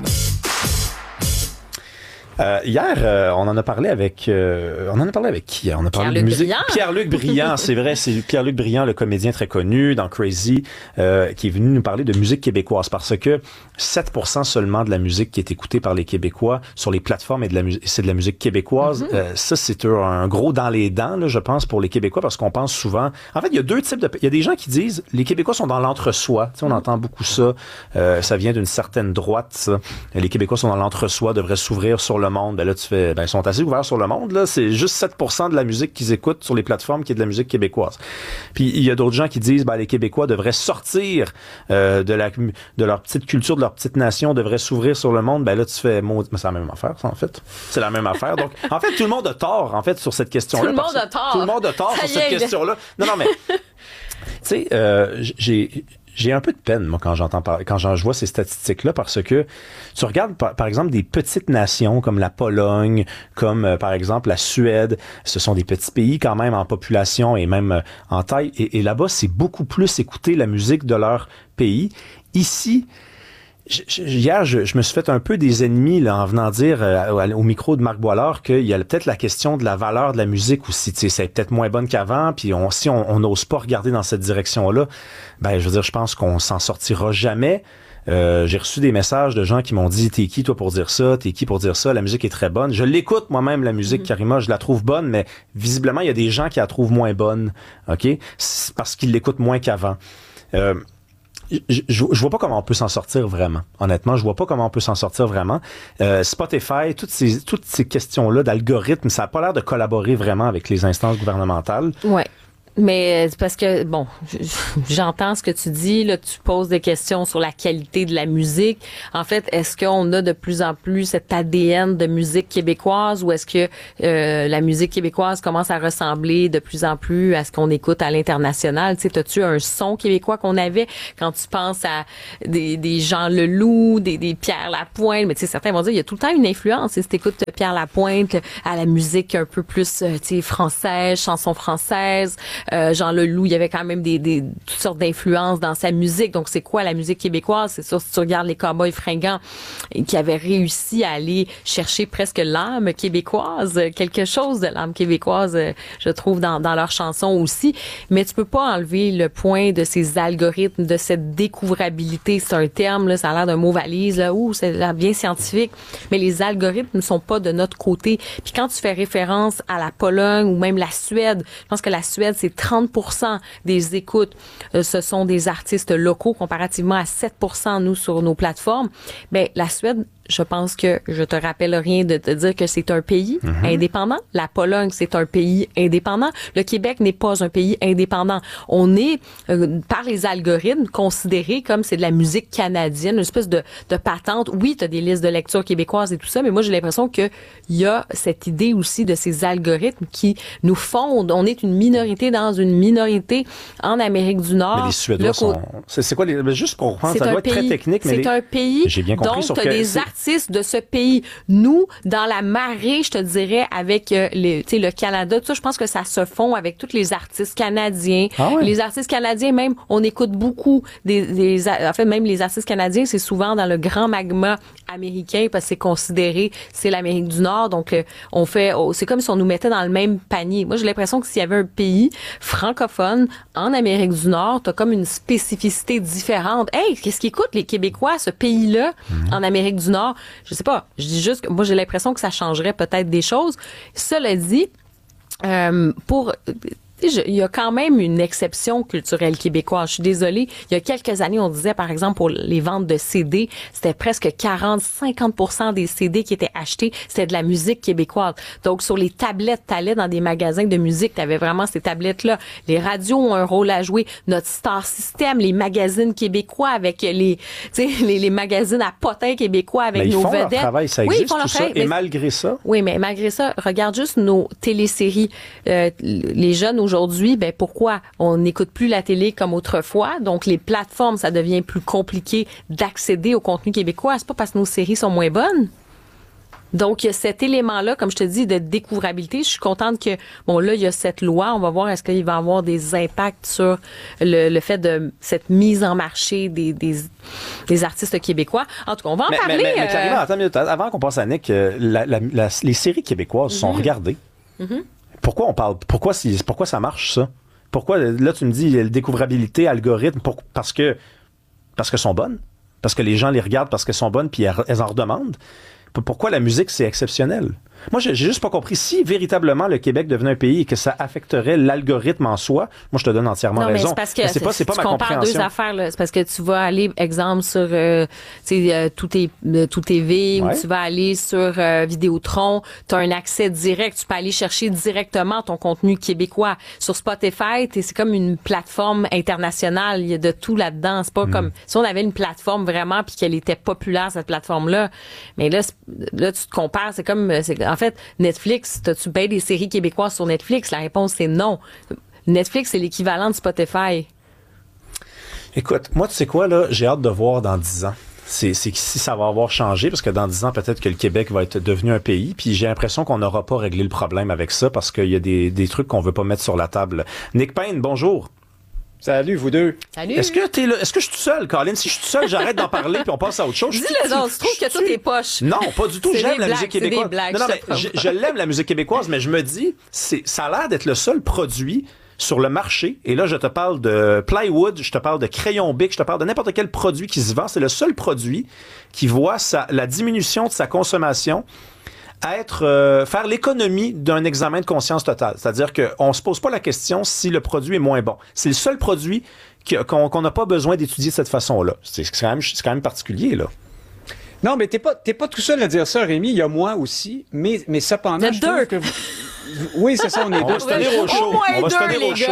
Speaker 2: Euh, hier, euh, on en a parlé avec... Euh, on en a parlé avec qui? On a parlé de musique.
Speaker 1: Briand.
Speaker 2: Pierre-Luc Briand, c'est vrai. C'est Pierre-Luc Briand, le comédien très connu dans Crazy, euh, qui est venu nous parler de musique québécoise parce que sept pour cent seulement de la musique qui est écoutée par les Québécois sur les plateformes et de la musique, c'est de la musique québécoise. Mm-hmm. Euh, ça, c'est un, un gros dans les dents, là, je pense, pour les Québécois parce qu'on pense souvent... En fait, il y a deux types de... Il y a des gens qui disent les Québécois sont dans l'entre-soi. Tu sais, on mm-hmm. entend beaucoup ça. Euh, ça vient d'une certaine droite, ça. Les Québécois sont dans l'entre-soi, devraient s'ouvrir sur le monde. Ben là, tu fais, ben, ils sont assez ouverts sur le monde, là. C'est juste sept pour cent de la musique qu'ils écoutent sur les plateformes qui est de la musique québécoise. Puis, il y a d'autres gens qui disent, ben, les Québécois devraient sortir, euh, de la, de leur petite culture, de leur petite nation, devraient s'ouvrir sur le monde. Ben là, tu fais, mais c'est la même affaire, ça, en fait. C'est la même affaire. Donc, en fait, tout le monde a tort, en fait, sur cette question-là.
Speaker 1: Tout le monde a tort.
Speaker 2: Tout le monde a tort
Speaker 1: ça
Speaker 2: sur cette question-là. Non, non, mais, tu sais, euh, j'ai, J'ai un peu de peine, moi, quand j'entends par... quand je vois ces statistiques-là, parce que tu regardes, par, par exemple, des petites nations comme la Pologne, comme, euh, par exemple, la Suède. Ce sont des petits pays, quand même, en population et même euh, en taille. Et, et là-bas, c'est beaucoup plus écouter la musique de leur pays. Ici, je, je, hier, je, je me suis fait un peu des ennemis là, en venant dire euh, au micro de Marc Boilard qu'il y a peut-être la question de la valeur de la musique aussi. Tu sais, c'est peut-être moins bonne qu'avant, puis on, si on n'ose pas regarder dans cette direction-là, ben je veux dire, je pense qu'on s'en sortira jamais. Euh, j'ai reçu des messages de gens qui m'ont dit « T'es qui, toi, pour dire ça? T'es qui pour dire ça? La musique est très bonne. » Je l'écoute moi-même, la musique, mm-hmm. Karima, je la trouve bonne, mais visiblement, il y a des gens qui la trouvent moins bonne, OK? C'est parce qu'ils l'écoutent moins qu'avant. Euh, Je, je, je vois pas comment on peut s'en sortir vraiment. Honnêtement, je vois pas comment on peut s'en sortir vraiment. Euh, Spotify, toutes ces toutes ces questions-là d'algorithme, ça a pas l'air de collaborer vraiment avec les instances gouvernementales.
Speaker 1: Ouais. Mais c'est parce que, bon, j'entends ce que tu dis, là, tu poses des questions sur la qualité de la musique. En fait, est-ce qu'on a de plus en plus cet A D N de musique québécoise ou est-ce que euh, la musique québécoise commence à ressembler de plus en plus à ce qu'on écoute à l'international? Tu sais, t'as-tu un son québécois qu'on avait quand tu penses à des, des Jean Leloup, des, des Pierre Lapointe? Mais tu sais, certains vont dire, il y a tout le temps une influence. Si tu écoutes Pierre Lapointe à la musique un peu plus, tu sais, française, chanson française, Euh, Jean Leloup, il y avait quand même des, des toutes sortes d'influences dans sa musique. Donc, c'est quoi la musique québécoise? C'est sûr, si tu regardes les Cowboys fringants qui avaient réussi à aller chercher presque l'âme québécoise, quelque chose de l'âme québécoise, je trouve, dans, dans leurs chansons aussi. Mais tu peux pas enlever le point de ces algorithmes, de cette découvrabilité. C'est un terme, là, ça a l'air d'un mot valise, là, ouh, c'est là, bien scientifique. Mais les algorithmes ne sont pas de notre côté. Puis quand tu fais référence à la Pologne ou même la Suède, je pense que la Suède, c'est trente pour cent des écoutes, euh, ce sont des artistes locaux comparativement à sept pour cent nous sur nos plateformes. Ben la Suède, je pense que je te rappelle rien de te dire que c'est un pays mm-hmm. indépendant. La Pologne, c'est un pays indépendant. Le Québec n'est pas un pays indépendant. On est, euh, par les algorithmes, considéré comme c'est de la musique canadienne, une espèce de, de patente. Oui, tu as des listes de lecture québécoises et tout ça, mais moi, j'ai l'impression qu'il y a cette idée aussi de ces algorithmes qui nous fondent. On est une minorité dans une minorité en Amérique du Nord.
Speaker 2: Mais les Suédois
Speaker 1: le,
Speaker 2: sont... C'est, c'est quoi les... Juste qu'on comprenne, ça doit
Speaker 1: pays,
Speaker 2: être très technique, mais...
Speaker 1: C'est
Speaker 2: les...
Speaker 1: un pays...
Speaker 2: J'ai bien compris,
Speaker 1: donc, tu as des
Speaker 2: c'est...
Speaker 1: artistes de ce pays. Nous, dans la marée, je te dirais, avec euh, les, tu sais, le Canada, tout ça, je pense que ça se fond avec tous les artistes canadiens.
Speaker 2: Ah ouais.
Speaker 1: Les artistes canadiens, même, on écoute beaucoup des, des, en fait, même les artistes canadiens, c'est souvent dans le grand magma américain parce que c'est considéré, c'est l'Amérique du Nord. Donc, euh, on fait, oh, c'est comme si on nous mettait dans le même panier. Moi, j'ai l'impression que s'il y avait un pays francophone en Amérique du Nord, t'as comme une spécificité différente. Hey, qu'est-ce qu'écoutent les Québécois, ce pays-là, mm-hmm. en Amérique du Nord? Je sais pas. Je dis juste que moi, j'ai l'impression que ça changerait peut-être des choses. Cela dit, euh, pour... il y a quand même une exception culturelle québécoise. Je suis désolée. Il y a quelques années, on disait, par exemple, pour les ventes de C D, c'était presque quarante à cinquante pour cent des C D qui étaient achetés, c'était de la musique québécoise. Donc, sur les tablettes, t'allais dans des magasins de musique, t'avais vraiment ces tablettes-là. Les radios ont un rôle à jouer. Notre Star System, les magazines québécois avec les, tu sais, les, les magazines à potins québécois avec
Speaker 2: mais
Speaker 1: nos
Speaker 2: ils font
Speaker 1: vedettes.
Speaker 2: Leur travail, ça existe,
Speaker 1: oui, ils font
Speaker 2: tout
Speaker 1: leur
Speaker 2: ça.
Speaker 1: travail.
Speaker 2: Et
Speaker 1: mais,
Speaker 2: malgré ça.
Speaker 1: Oui, mais malgré ça, regarde juste nos téléséries. Euh, les jeunes aujourd'hui, ben pourquoi on n'écoute plus la télé comme autrefois? Donc les plateformes, ça devient plus compliqué d'accéder au contenu québécois. C'est pas parce que nos séries sont moins bonnes. Donc, il y a cet élément-là, comme je te dis, de découvrabilité. Je suis contente que, bon, là, il y a cette loi. On va voir est-ce qu'il va y avoir des impacts sur le, le fait de cette mise en marché des, des, des artistes québécois. En tout cas, on va en
Speaker 2: mais,
Speaker 1: parler.
Speaker 2: Mais, mais, mais
Speaker 1: euh...
Speaker 2: Karima, attends une minute. Avant qu'on passe à Nick, la, la, la, les séries québécoises mm-hmm. sont regardées.
Speaker 1: Mm-hmm.
Speaker 2: Pourquoi on parle? Pourquoi, c'est, pourquoi ça marche, ça? Pourquoi, là, tu me dis, découvrabilité, algorithme, pour, parce que, parce qu'elles sont bonnes? Parce que les gens les regardent parce qu'elles sont bonnes puis elles, elles en redemandent? Pourquoi la musique, c'est exceptionnel? Moi, j'ai, j'ai juste pas compris. Si véritablement le Québec devenait un pays et que ça affecterait l'algorithme en soi, moi, je te donne entièrement
Speaker 1: non,
Speaker 2: raison.
Speaker 1: Mais c'est parce que
Speaker 2: mais c'est pas, c'est pas
Speaker 1: tu
Speaker 2: ma
Speaker 1: compares
Speaker 2: compréhension.
Speaker 1: deux affaires, là. C'est parce que tu vas aller, exemple, sur euh, tu sais, euh, tout est euh, tout T V ouais. ou tu vas aller sur euh, Vidéotron, tu as un accès direct, tu peux aller chercher directement ton contenu québécois. Sur Spotify, c'est comme une plateforme internationale, il y a de tout là-dedans. C'est pas mm. comme si on avait une plateforme vraiment puis qu'elle était populaire, cette plateforme-là. Mais là, là tu te compares, c'est comme c'est, en fait, Netflix, t'as-tu bien des séries québécoises sur Netflix? La réponse, c'est non. Netflix, c'est l'équivalent de Spotify.
Speaker 2: Écoute, moi, tu sais quoi, là, j'ai hâte de voir dans dix ans. C'est, c'est si ça va avoir changé, parce que dans dix ans, peut-être que le Québec va être devenu un pays, puis j'ai l'impression qu'on n'aura pas réglé le problème avec ça, parce qu'il y a des, des trucs qu'on veut pas mettre sur la table. Nick Payne, bonjour.
Speaker 21: Salut, vous deux.
Speaker 1: Salut.
Speaker 2: Est-ce que t'es là? Est-ce que je suis tout seul, Colin? Si je suis tout seul, j'arrête d'en parler puis on passe à autre chose.
Speaker 1: Dis-le donc, tu trouves que tout est poche.
Speaker 2: Non, pas du tout.
Speaker 1: C'est
Speaker 2: J'aime la
Speaker 1: blagues,
Speaker 2: musique québécoise.
Speaker 1: Blagues,
Speaker 2: non, non, mais je, je l'aime, la musique québécoise, mais je me dis, c'est, ça a l'air d'être le seul produit sur le marché, et là, je te parle de plywood, je te parle de crayon bic, je te parle de n'importe quel produit qui se vend. C'est le seul produit qui voit sa, la diminution de sa consommation à être, euh, faire l'économie d'un examen de conscience totale. C'est-à-dire qu'on ne se pose pas la question si le produit est moins bon. C'est le seul produit qu'on qu'on n'a pas besoin d'étudier de cette façon-là. C'est quand même, c'est quand même particulier, là.
Speaker 21: Non, mais t'es pas, t'es pas tout seul à dire ça, Rémi. Il y a moi aussi. Mais, mais cependant, je trouve que vous... Oui, c'est ça, on est
Speaker 2: on
Speaker 21: deux.
Speaker 2: Va se tenir au chaud. On va se tenir au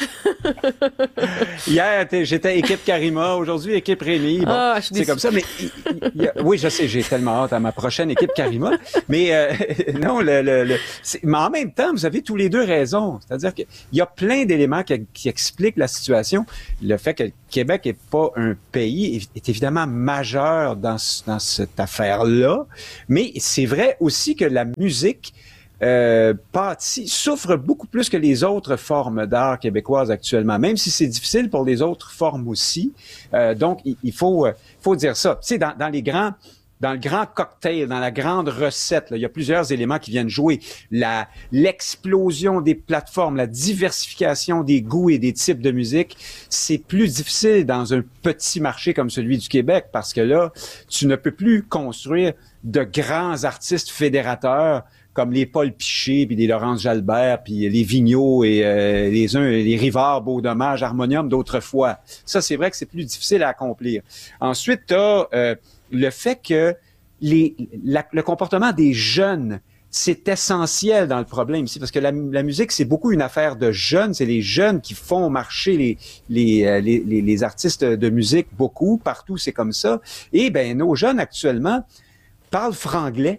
Speaker 2: chaud.
Speaker 21: Hier, j'étais équipe Karima. Aujourd'hui, équipe Rémi. Bon,
Speaker 1: ah,
Speaker 21: c'est comme ça. Mais il, il, oui, je sais, j'ai tellement hâte à ma prochaine équipe Karima. Mais euh, non, le, le, le mais en même temps, vous avez tous les deux raison. C'est-à-dire qu'il y a plein d'éléments qui, qui expliquent la situation. Le fait que le Québec n'est pas un pays est évidemment majeur dans, dans cette affaire-là. Mais c'est vrai aussi que la musique Euh, pâtit, souffre beaucoup plus que les autres formes d'art québécoises actuellement, même si c'est difficile pour les autres formes aussi. Euh, donc, il, il faut, euh, faut dire ça. Tu sais, dans, dans les grands, dans le grand cocktail, dans la grande recette, là, il y a plusieurs éléments qui viennent jouer. La, l'explosion des plateformes, la diversification des goûts et des types de musique, c'est plus difficile dans un petit marché comme celui du Québec parce que là, tu ne peux plus construire de grands artistes fédérateurs comme les Paul Piché, puis les Laurence Jalbert, puis les Vigneault et euh, les uns, les Rivard, Beau Dommage, Harmonium d'autrefois. Ça, c'est vrai que c'est plus difficile à accomplir. Ensuite, tu as euh, le fait que les, la, le comportement des jeunes, c'est essentiel dans le problème ici, parce que la, la musique, c'est beaucoup une affaire de jeunes. C'est les jeunes qui font marcher les, les, les, les, les artistes de musique beaucoup. Partout, c'est comme ça. Et ben nos jeunes, actuellement, parlent franglais.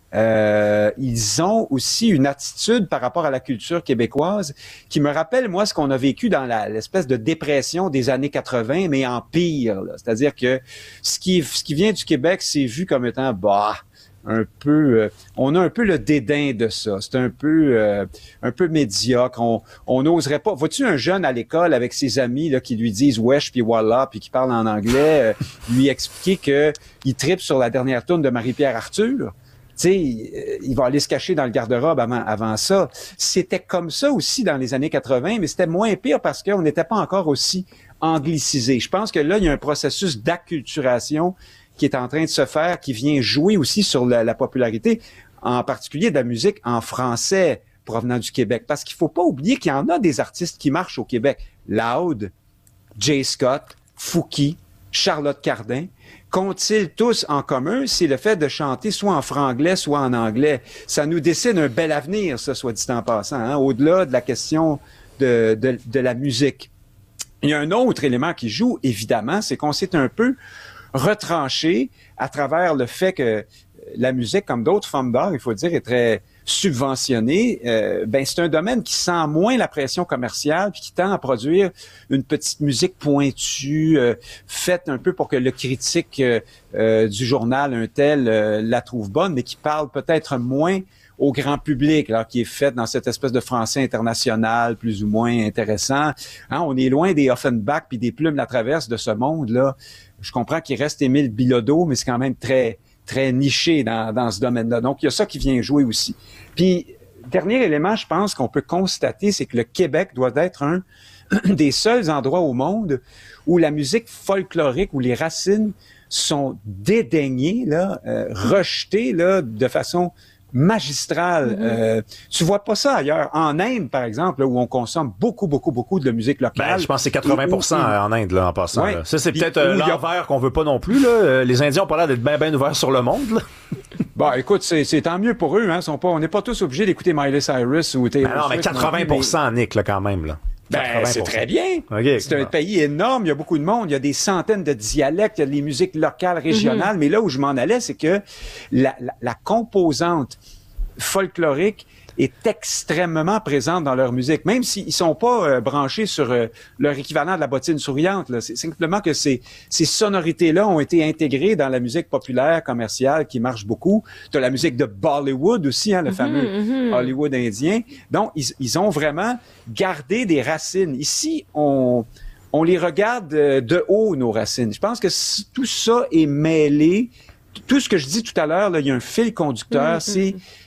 Speaker 21: Euh, ils ont aussi une attitude par rapport à la culture québécoise qui me rappelle, moi, ce qu'on a vécu dans la, l'espèce de dépression des années quatre-vingts, mais en pire. Là. C'est-à-dire que ce qui, ce qui vient du Québec, c'est vu comme étant, bah, un peu, euh, on a un peu le dédain de ça. C'est un peu, euh, un peu médiocre. On, on n'oserait pas. Vois-tu un jeune à l'école avec ses amis là qui lui disent wesh puis voilà puis qui parle en anglais, euh, lui expliquer que il tripe sur la dernière tourne de Marie-Pierre Arthur? Tu sais, il va aller se cacher dans le garde-robe avant, avant ça. C'était comme ça aussi dans les années quatre-vingts, mais c'était moins pire parce qu'on n'était pas encore aussi anglicisé. Je pense que là, il y a un processus d'acculturation qui est en train de se faire, qui vient jouer aussi sur la, la popularité, en particulier de la musique en français provenant du Québec. Parce qu'il faut pas oublier qu'il y en a des artistes qui marchent au Québec. Loud, Jay Scott, Fouki, Charlotte Cardin. Qu'ont-ils tous en commun? C'est le fait de chanter soit en franglais, soit en anglais. Ça nous dessine un bel avenir, ça, soit dit en passant, hein, au-delà de la question de, de, de la musique. Il y a un autre élément qui joue, évidemment, c'est qu'on s'est un peu retranché à travers le fait que la musique, comme d'autres formes d'art, il faut dire, est très subventionnée. Euh, ben c'est un domaine qui sent moins la pression commerciale puis qui tend à produire une petite musique pointue, euh, faite un peu pour que le critique euh, euh, du journal, un tel, euh, la trouve bonne, mais qui parle peut-être moins au grand public, alors qui est faite dans cette espèce de français international plus ou moins intéressant. Hein, on est loin des Offenbach puis des Plumes la Traverse de ce monde-là. Je comprends qu'il reste Émile Bilodeau, mais c'est quand même très très niché dans, dans ce domaine-là. Donc, il y a ça qui vient jouer aussi. Puis, dernier élément, je pense qu'on peut constater, c'est que le Québec doit être un des seuls endroits au monde où la musique folklorique, où les racines sont dédaignées, là, euh, rejetées là, de façon magistrale. Mm-hmm. Euh, tu vois pas ça ailleurs. En Inde, par exemple, là, où on consomme beaucoup, beaucoup, beaucoup de musique locale.
Speaker 2: Ben, je pense que c'est quatre-vingts pour cent
Speaker 21: où,
Speaker 2: en Inde, là, en passant.
Speaker 21: Ouais.
Speaker 2: Là. Ça, c'est
Speaker 21: Puis,
Speaker 2: peut-être euh, l'envers a... qu'on veut pas non plus. Là. Les Indiens ont pas l'air d'être bien, bien ouverts sur le monde. Là.
Speaker 21: Bon, écoute, c'est, c'est tant mieux pour eux. Hein. Sont pas, on n'est pas tous obligés d'écouter Miley Cyrus ou Taylor
Speaker 2: ben non, mais quatre-vingts pour cent, mais... Nick, là, quand même. Là.
Speaker 21: Ben, c'est très bien.
Speaker 2: Okay.
Speaker 21: C'est un pays énorme, il y a beaucoup de monde, il y a des centaines de dialectes, il y a des musiques locales, régionales, mm-hmm. mais là où je m'en allais, c'est que la, la, la composante folklorique est extrêmement présente dans leur musique, même s'ils sont pas euh, branchés sur euh, leur équivalent de la bottine souriante. Là. C'est simplement que ces, ces sonorités-là ont été intégrées dans la musique populaire, commerciale, qui marche beaucoup. Tu as la musique de Bollywood aussi, hein, le mm-hmm, fameux mm-hmm. Hollywood indien. Donc, ils, ils ont vraiment gardé des racines. Ici, on, on les regarde de haut, nos racines. Je pense que tout ça est mêlé. Tout ce que je dis tout à l'heure, là, il y a un fil conducteur, mm-hmm. c'est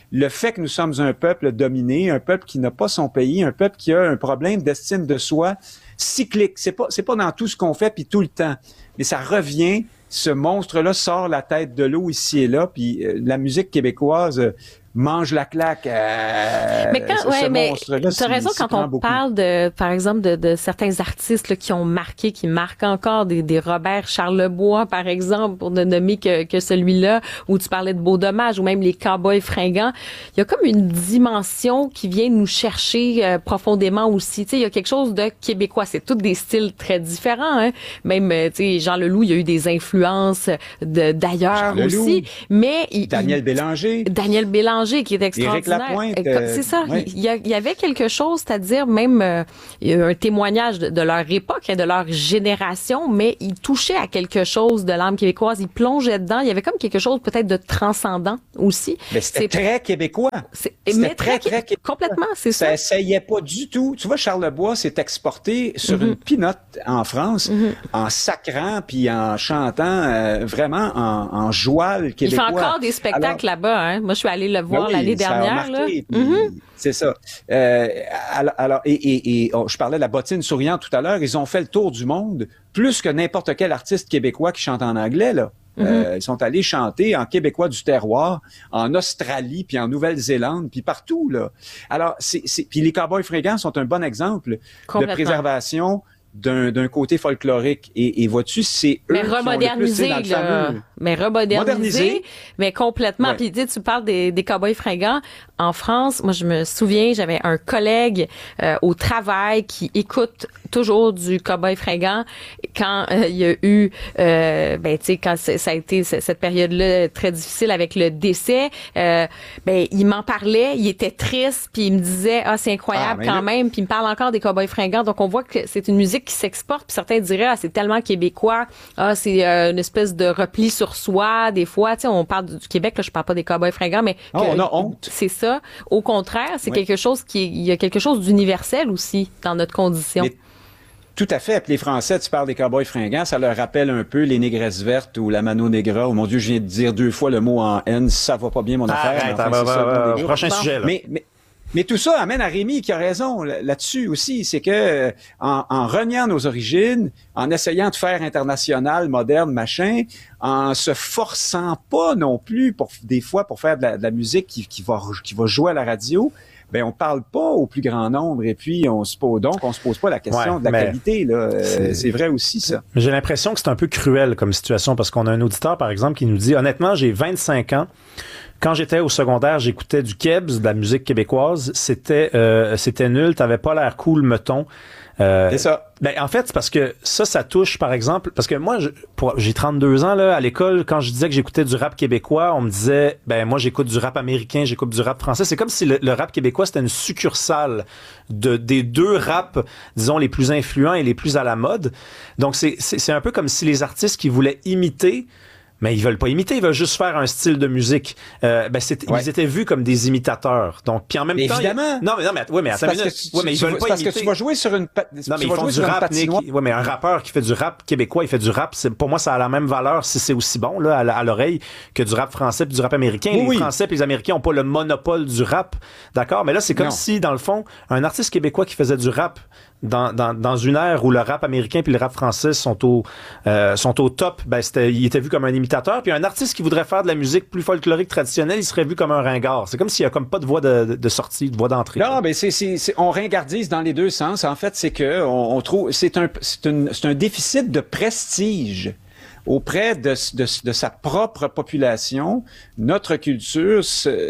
Speaker 21: le fait que nous sommes un peuple dominé, un peuple qui n'a pas son pays, un peuple qui a un problème d'estime de soi cyclique. C'est pas, c'est pas dans tout ce qu'on fait puis tout le temps, mais ça revient. Ce monstre-là sort la tête de l'eau ici et là, puis euh, la musique québécoise euh, mange la claque. Euh,
Speaker 1: mais quand,
Speaker 21: ce,
Speaker 1: ouais,
Speaker 21: ce
Speaker 1: mais
Speaker 21: monstre-là,
Speaker 1: t'as raison quand on beaucoup. parle de, par exemple, de, de certains artistes là, qui ont marqué, qui marquent encore des, des Robert Charlebois, par exemple, pour ne nommer que, que celui-là, où tu parlais de Beau Dommage, ou même les Cowboys fringants. Il y a comme une dimension qui vient nous chercher euh, profondément aussi. Tu sais, il y a quelque chose de québécois. C'est tous des styles très différents. Hein? Même, tu sais, Jean Leloup, il y a eu des influences de d'ailleurs Jean aussi. Leloup, mais il,
Speaker 21: Daniel
Speaker 1: il,
Speaker 21: Bélanger.
Speaker 1: Daniel Bélanger. qui est extraordinaire.
Speaker 21: Éric Lapointe, euh,
Speaker 1: c'est ça.
Speaker 21: Ouais.
Speaker 1: Il, y a, il y avait quelque chose, c'est-à-dire même euh, un témoignage de, de leur époque, hein, de leur génération, mais ils touchaient à quelque chose de l'âme québécoise. Ils plongeaient dedans. Il y avait comme quelque chose peut-être de transcendant aussi.
Speaker 21: Mais c'était c'est, très québécois.
Speaker 1: C'est,
Speaker 21: c'était
Speaker 1: mais
Speaker 21: très,
Speaker 1: très,
Speaker 21: très québécois.
Speaker 1: Complètement, c'est ça.
Speaker 21: Ça essayait pas du tout. Tu vois, Charlebois s'est exporté sur mm-hmm. une pinotte en France, mm-hmm. en sacrant puis en chantant euh, vraiment en, en joual québécois.
Speaker 1: Il fait encore des spectacles Alors, là-bas. Hein. Moi, je suis allée le voir
Speaker 21: oui,
Speaker 1: l'année dernière.
Speaker 21: Marqué,
Speaker 1: là.
Speaker 21: Puis,
Speaker 1: mm-hmm.
Speaker 21: C'est ça. Euh, alors, alors et, et, et oh, je parlais de la bottine souriante tout à l'heure. Ils ont fait le tour du monde plus que n'importe quel artiste québécois qui chante en anglais là. Mm-hmm. Euh, ils sont allés chanter en québécois du terroir, en Australie, puis en Nouvelle-Zélande, puis partout là. Alors, c'est, c'est puis les Cowboys fringants sont un bon exemple de préservation d'un, d'un côté folklorique. Et, et vois-tu, c'est eux
Speaker 1: mais
Speaker 21: qui
Speaker 1: remodernisé,
Speaker 21: ont le plus, là,
Speaker 1: fameux... mais remodernisé, Modernisé. Mais complètement. Ouais. Puis tu, tu parles des, des Cowboys fringants. En France, moi, je me souviens, j'avais un collègue euh, au travail qui écoute toujours du Cowboy fringant quand euh, il y a eu, euh, ben tu sais, quand ça a été cette période-là très difficile avec le décès, euh, ben il m'en parlait, il était triste, puis il me disait ah c'est incroyable ah, quand là... même, puis il me parle encore des Cowboys fringants. Donc on voit que c'est une musique qui s'exporte, puis certains diraient ah c'est tellement québécois, ah c'est euh, une espèce de repli sur soi. Des fois, tu sais, on parle du Québec, là, je parle pas des Cowboys fringants, mais
Speaker 21: oh,
Speaker 1: que,
Speaker 21: on a honte.
Speaker 1: C'est ça. Au contraire, c'est
Speaker 21: oui.
Speaker 1: quelque chose qui, il y a quelque chose d'universel aussi dans notre condition.
Speaker 21: Mais... Tout à fait. Puis les Français, tu parles des Cowboys fringants, ça leur rappelle un peu les Négresses vertes ou la Mano Negra. Oh mon Dieu, je viens de dire deux fois le mot en N, ça va pas bien mon affaire.
Speaker 2: Arrête, enfin, va, va, va, va, prochain
Speaker 21: bon.
Speaker 2: sujet là.
Speaker 21: Mais, mais, mais tout ça amène à Rémi qui a raison là-dessus aussi, c'est que en, en reniant nos origines, en essayant de faire international, moderne, machin, en se forçant pas non plus pour des fois pour faire de la, de la musique qui, qui va qui va jouer à la radio. Ben on parle pas au plus grand nombre et puis on se pose donc on se pose pas la question ouais, de la qualité là. C'est... c'est vrai aussi ça.
Speaker 2: J'ai l'impression que c'est un peu cruel comme situation parce qu'on a un auditeur par exemple qui nous dit honnêtement j'ai vingt-cinq ans. Quand j'étais au secondaire, j'écoutais du Kebs, de la musique québécoise. C'était euh, c'était nul. T'avais pas l'air cool, mettons. Euh,
Speaker 21: c'est ça.
Speaker 2: Ben en fait, c'est parce que ça, ça touche, par exemple, parce que moi, je, pour, j'ai trente-deux ans là à l'école. Quand je disais que j'écoutais du rap québécois, on me disait, ben moi, j'écoute du rap américain, j'écoute du rap français. C'est comme si le, le rap québécois c'était une succursale de des deux raps, disons les plus influents et les plus à la mode. Donc c'est c'est, c'est un peu comme si les artistes qui voulaient imiter. Mais ils veulent pas imiter, ils veulent juste faire un style de musique. Euh, ben c'est, ouais. Ils étaient vus comme des imitateurs. Donc, puis en même
Speaker 21: mais
Speaker 2: temps,
Speaker 21: évidemment.
Speaker 2: Il... non mais non mais ouais mais attends une minute.
Speaker 21: Tu, ouais, mais ils veulent pas parce
Speaker 2: imiter.
Speaker 21: que tu vas jouer sur une. Pa...
Speaker 2: Non mais ils font du rap, Nick. Ouais mais un rappeur qui fait du rap québécois, il fait du rap. C'est, pour moi, ça a la même valeur si c'est aussi bon là à, à l'oreille que du rap français puis du rap américain. Oui, les oui. Français puis les Américains ont pas le monopole du rap, d'accord. Mais là, c'est comme non. si dans le fond, un artiste québécois qui faisait du rap. Dans, dans, dans une ère où le rap américain puis le rap français sont au euh, sont au top, ben c'était il était vu comme un imitateur, puis un artiste qui voudrait faire de la musique plus folklorique traditionnelle, il serait vu comme un ringard. C'est comme s'il y a comme pas de voix de, de, de sortie, de voix d'entrée.
Speaker 21: Non, ben c'est, c'est, c'est on ringardise dans les deux sens. En fait, c'est que on, on trouve c'est un c'est une c'est un déficit de prestige. Auprès de, de, de sa propre population, notre culture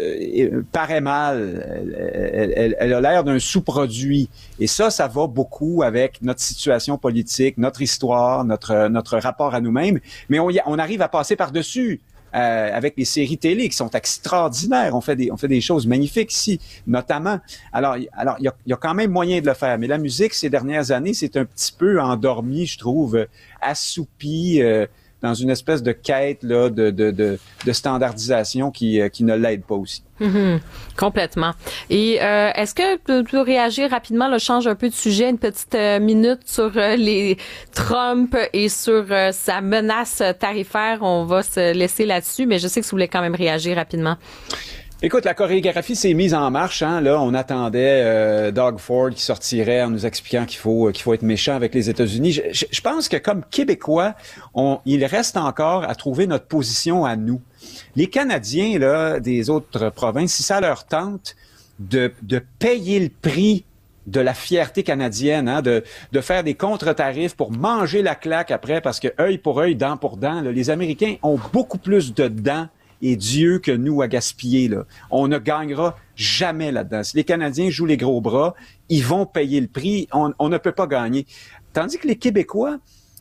Speaker 21: se, paraît mal. Elle, elle, elle a l'air d'un sous-produit. Et ça, ça va beaucoup avec notre situation politique, notre histoire, notre, notre rapport à nous-mêmes. Mais on, y, on arrive à passer par-dessus. Euh, avec les séries télé qui sont extraordinaires. On fait des, on fait des choses magnifiques ici, notamment. Alors, alors il y a, y a quand même moyen de le faire. Mais la musique, ces dernières années, c'est un petit peu endormi, je trouve, assoupi, euh, dans une espèce de quête là, de, de, de, de standardisation qui, qui ne l'aide pas aussi.
Speaker 1: Mm-hmm. Complètement. Et euh, est-ce que tu peux réagir rapidement, là, change un peu de sujet, une petite euh, minute sur euh, les Trump et sur euh, sa menace tarifaire. On va se laisser là-dessus, mais je sais que tu voulais quand même réagir rapidement.
Speaker 21: Écoute, la chorégraphie s'est mise en marche. Hein. Là, on attendait euh, Doug Ford qui sortirait en nous expliquant qu'il faut qu'il faut être méchant avec les États-Unis. Je, je, je pense que comme Québécois, on, il reste encore à trouver notre position à nous. Les Canadiens là, des autres provinces, si ça leur tente de, de payer le prix de la fierté canadienne, hein, de, de faire des contre-tarifs pour manger la claque après, parce que œil pour œil, dent pour dent, là, les Américains ont beaucoup plus de dents et Dieu que nous à gaspiller. Là. On ne gagnera jamais là-dedans. Si les Canadiens jouent les gros bras, ils vont payer le prix. On, on ne peut pas gagner. Tandis que les Québécois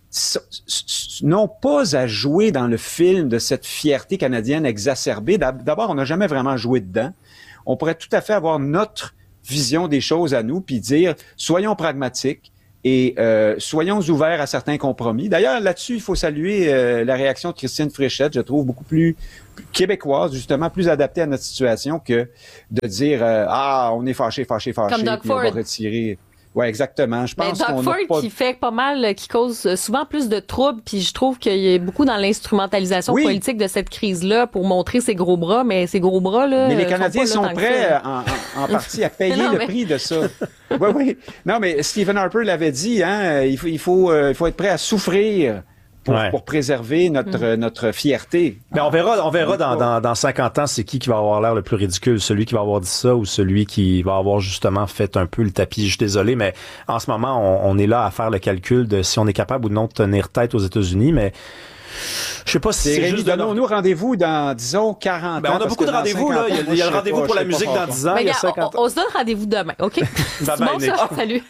Speaker 21: n'ont pas à jouer dans le film de cette fierté canadienne exacerbée. D'abord, on n'a jamais vraiment joué dedans. On pourrait tout à fait avoir notre vision des choses à nous, puis dire, soyons pragmatiques et euh, soyons ouverts à certains compromis. D'ailleurs, là-dessus, il faut saluer euh, la réaction de Christine Fréchette, je trouve beaucoup plus québécoise, justement, plus adaptée à notre situation que de dire euh, « Ah, on est fâché, fâché, fâché, puis on va retirer... » Ouais, exactement. Je pense
Speaker 1: ben, Doug
Speaker 21: qu'on
Speaker 1: Ford
Speaker 21: pas...
Speaker 1: qui fait pas mal, qui cause souvent plus de troubles, puis je trouve qu'il y a beaucoup dans l'instrumentalisation
Speaker 21: oui.
Speaker 1: politique de cette crise-là pour montrer ses gros bras, mais ces gros bras là.
Speaker 21: Mais les Canadiens
Speaker 1: sont,
Speaker 21: sont prêts en, en, en partie à payer non, le mais... prix de ça. Oui, oui. Non, mais Stephen Harper l'avait dit, hein, il faut, il faut, euh, il faut être prêt à souffrir. Pour, ouais. pour préserver notre, mmh. notre fierté.
Speaker 2: Mais on verra, on verra dans, dans, dans cinquante ans, c'est qui qui va avoir l'air le plus ridicule, celui qui va avoir dit ça ou celui qui va avoir justement fait un peu le tapis. Je suis désolé, mais en ce moment, on, on est là à faire le calcul de si on est capable ou non de tenir tête aux États-Unis, mais je sais pas si c'est, c'est juste...
Speaker 21: Donnons-nous rendez-vous dans, disons, quarante
Speaker 2: ben,
Speaker 21: ans.
Speaker 2: On a beaucoup de rendez-vous, là. Il y a, il y a le rendez-vous pas, pour la musique dans dix ans, ben, il y a cinquante ans.
Speaker 1: On, on se donne rendez-vous demain, OK?
Speaker 2: Bye bye,
Speaker 1: bon, ça, salut.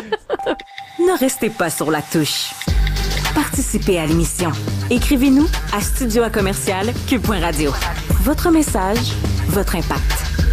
Speaker 3: Ne restez pas sur la touche. Participez à l'émission. Écrivez-nous à studio à commercial q point radio. Votre message, votre impact.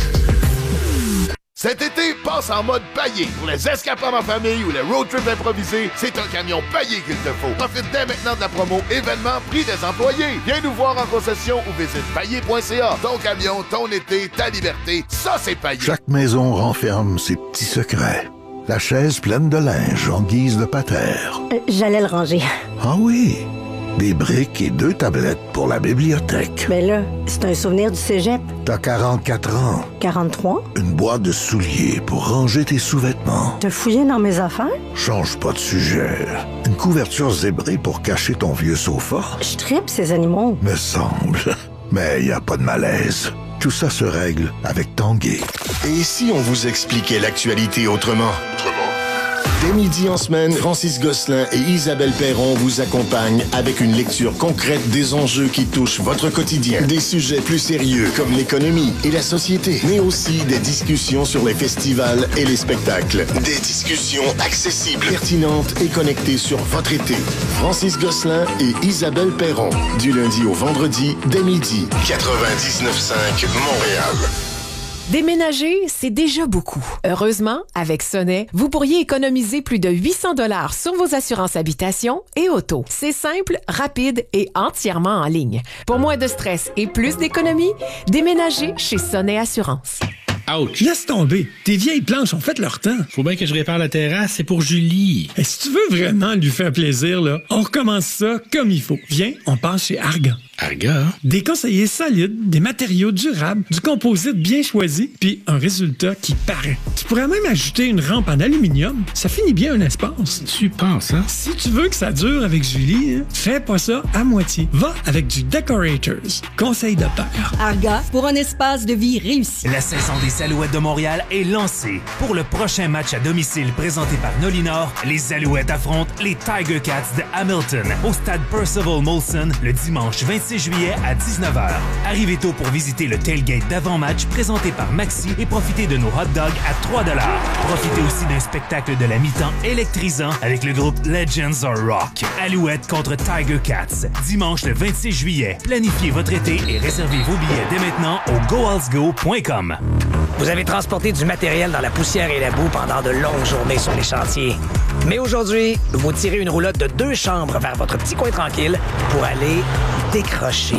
Speaker 22: Cet été, passe en mode paillé. Pour les escapades en famille ou les road trips improvisés, c'est un camion paillé qu'il te faut. Profite dès maintenant de la promo événement prix des employés. Viens nous voir en concession ou visite paillé point c a. Ton camion, ton été, ta liberté, ça c'est paillé.
Speaker 23: Chaque maison renferme ses petits secrets. La chaise pleine de linge en guise de patère.
Speaker 24: Euh, j'allais le ranger.
Speaker 23: Ah oui, des briques et deux tablettes pour la bibliothèque.
Speaker 24: Mais là, c'est un souvenir du cégep.
Speaker 23: T'as quarante-quatre ans.
Speaker 24: quarante-trois?
Speaker 23: Une boîte de souliers pour ranger tes sous-vêtements.
Speaker 24: T'as fouillé dans mes affaires?
Speaker 23: Change pas de sujet. Une couverture zébrée pour cacher ton vieux sofa.
Speaker 24: Je tripe ces animaux.
Speaker 23: Me semble. Mais y a pas de malaise. Tout ça se règle avec Tanguay.
Speaker 8: Et si on vous expliquait l'actualité autrement? Autrement. Dès midi en semaine, Francis Gosselin et Isabelle Perron vous accompagnent avec une lecture concrète des enjeux qui touchent votre quotidien. Des sujets plus sérieux comme l'économie et la société, mais aussi des discussions sur les festivals et les spectacles. Des discussions accessibles, pertinentes et connectées sur votre été. Francis Gosselin et Isabelle Perron, du lundi au vendredi, dès midi. quatre-vingt-dix-neuf cinq Montréal.
Speaker 25: Déménager, c'est déjà beaucoup. Heureusement, avec Sonnet, vous pourriez économiser plus de huit cents dollars sur vos assurances habitation et auto. C'est simple, rapide et entièrement en ligne. Pour moins de stress et plus d'économie, déménagez chez Sonnet Assurance.
Speaker 12: Ouch. Laisse tomber. Tes vieilles planches ont fait leur temps.
Speaker 13: Faut bien que je répare la terrasse, c'est pour Julie.
Speaker 12: Et si tu veux vraiment lui faire plaisir, là, on recommence ça comme il faut. Viens, on passe chez Argan.
Speaker 13: Argan?
Speaker 12: Des conseillers solides, des matériaux durables, du composite bien choisi, puis un résultat qui paraît. Tu pourrais même ajouter une rampe en aluminium. Ça finit bien un espace.
Speaker 13: Tu penses, hein?
Speaker 12: Si tu veux que ça dure avec Julie, hein, fais pas ça à moitié. Va avec du Decorators. Conseil de père.
Speaker 14: Argan, pour un espace de vie réussi.
Speaker 26: La saison des Alouettes de Montréal est lancée. Pour le prochain match à domicile présenté par Nolinor, les Alouettes affrontent les Tiger Cats de Hamilton au stade Percival Molson le dimanche vingt-six juillet à dix-neuf heures. Arrivez tôt pour visiter le tailgate d'avant-match présenté par Maxi et profitez de nos hot dogs à trois dollars. Profitez aussi d'un spectacle de la mi-temps électrisant avec le groupe Legends of Rock. Alouettes contre Tiger Cats. Dimanche le vingt-six juillet. Planifiez votre été et réservez vos billets dès maintenant au go als go point com.
Speaker 27: Vous avez transporté du matériel dans la poussière et la boue pendant de longues journées sur les chantiers. Mais aujourd'hui, vous tirez une roulotte de deux chambres vers votre petit coin tranquille pour aller décrocher.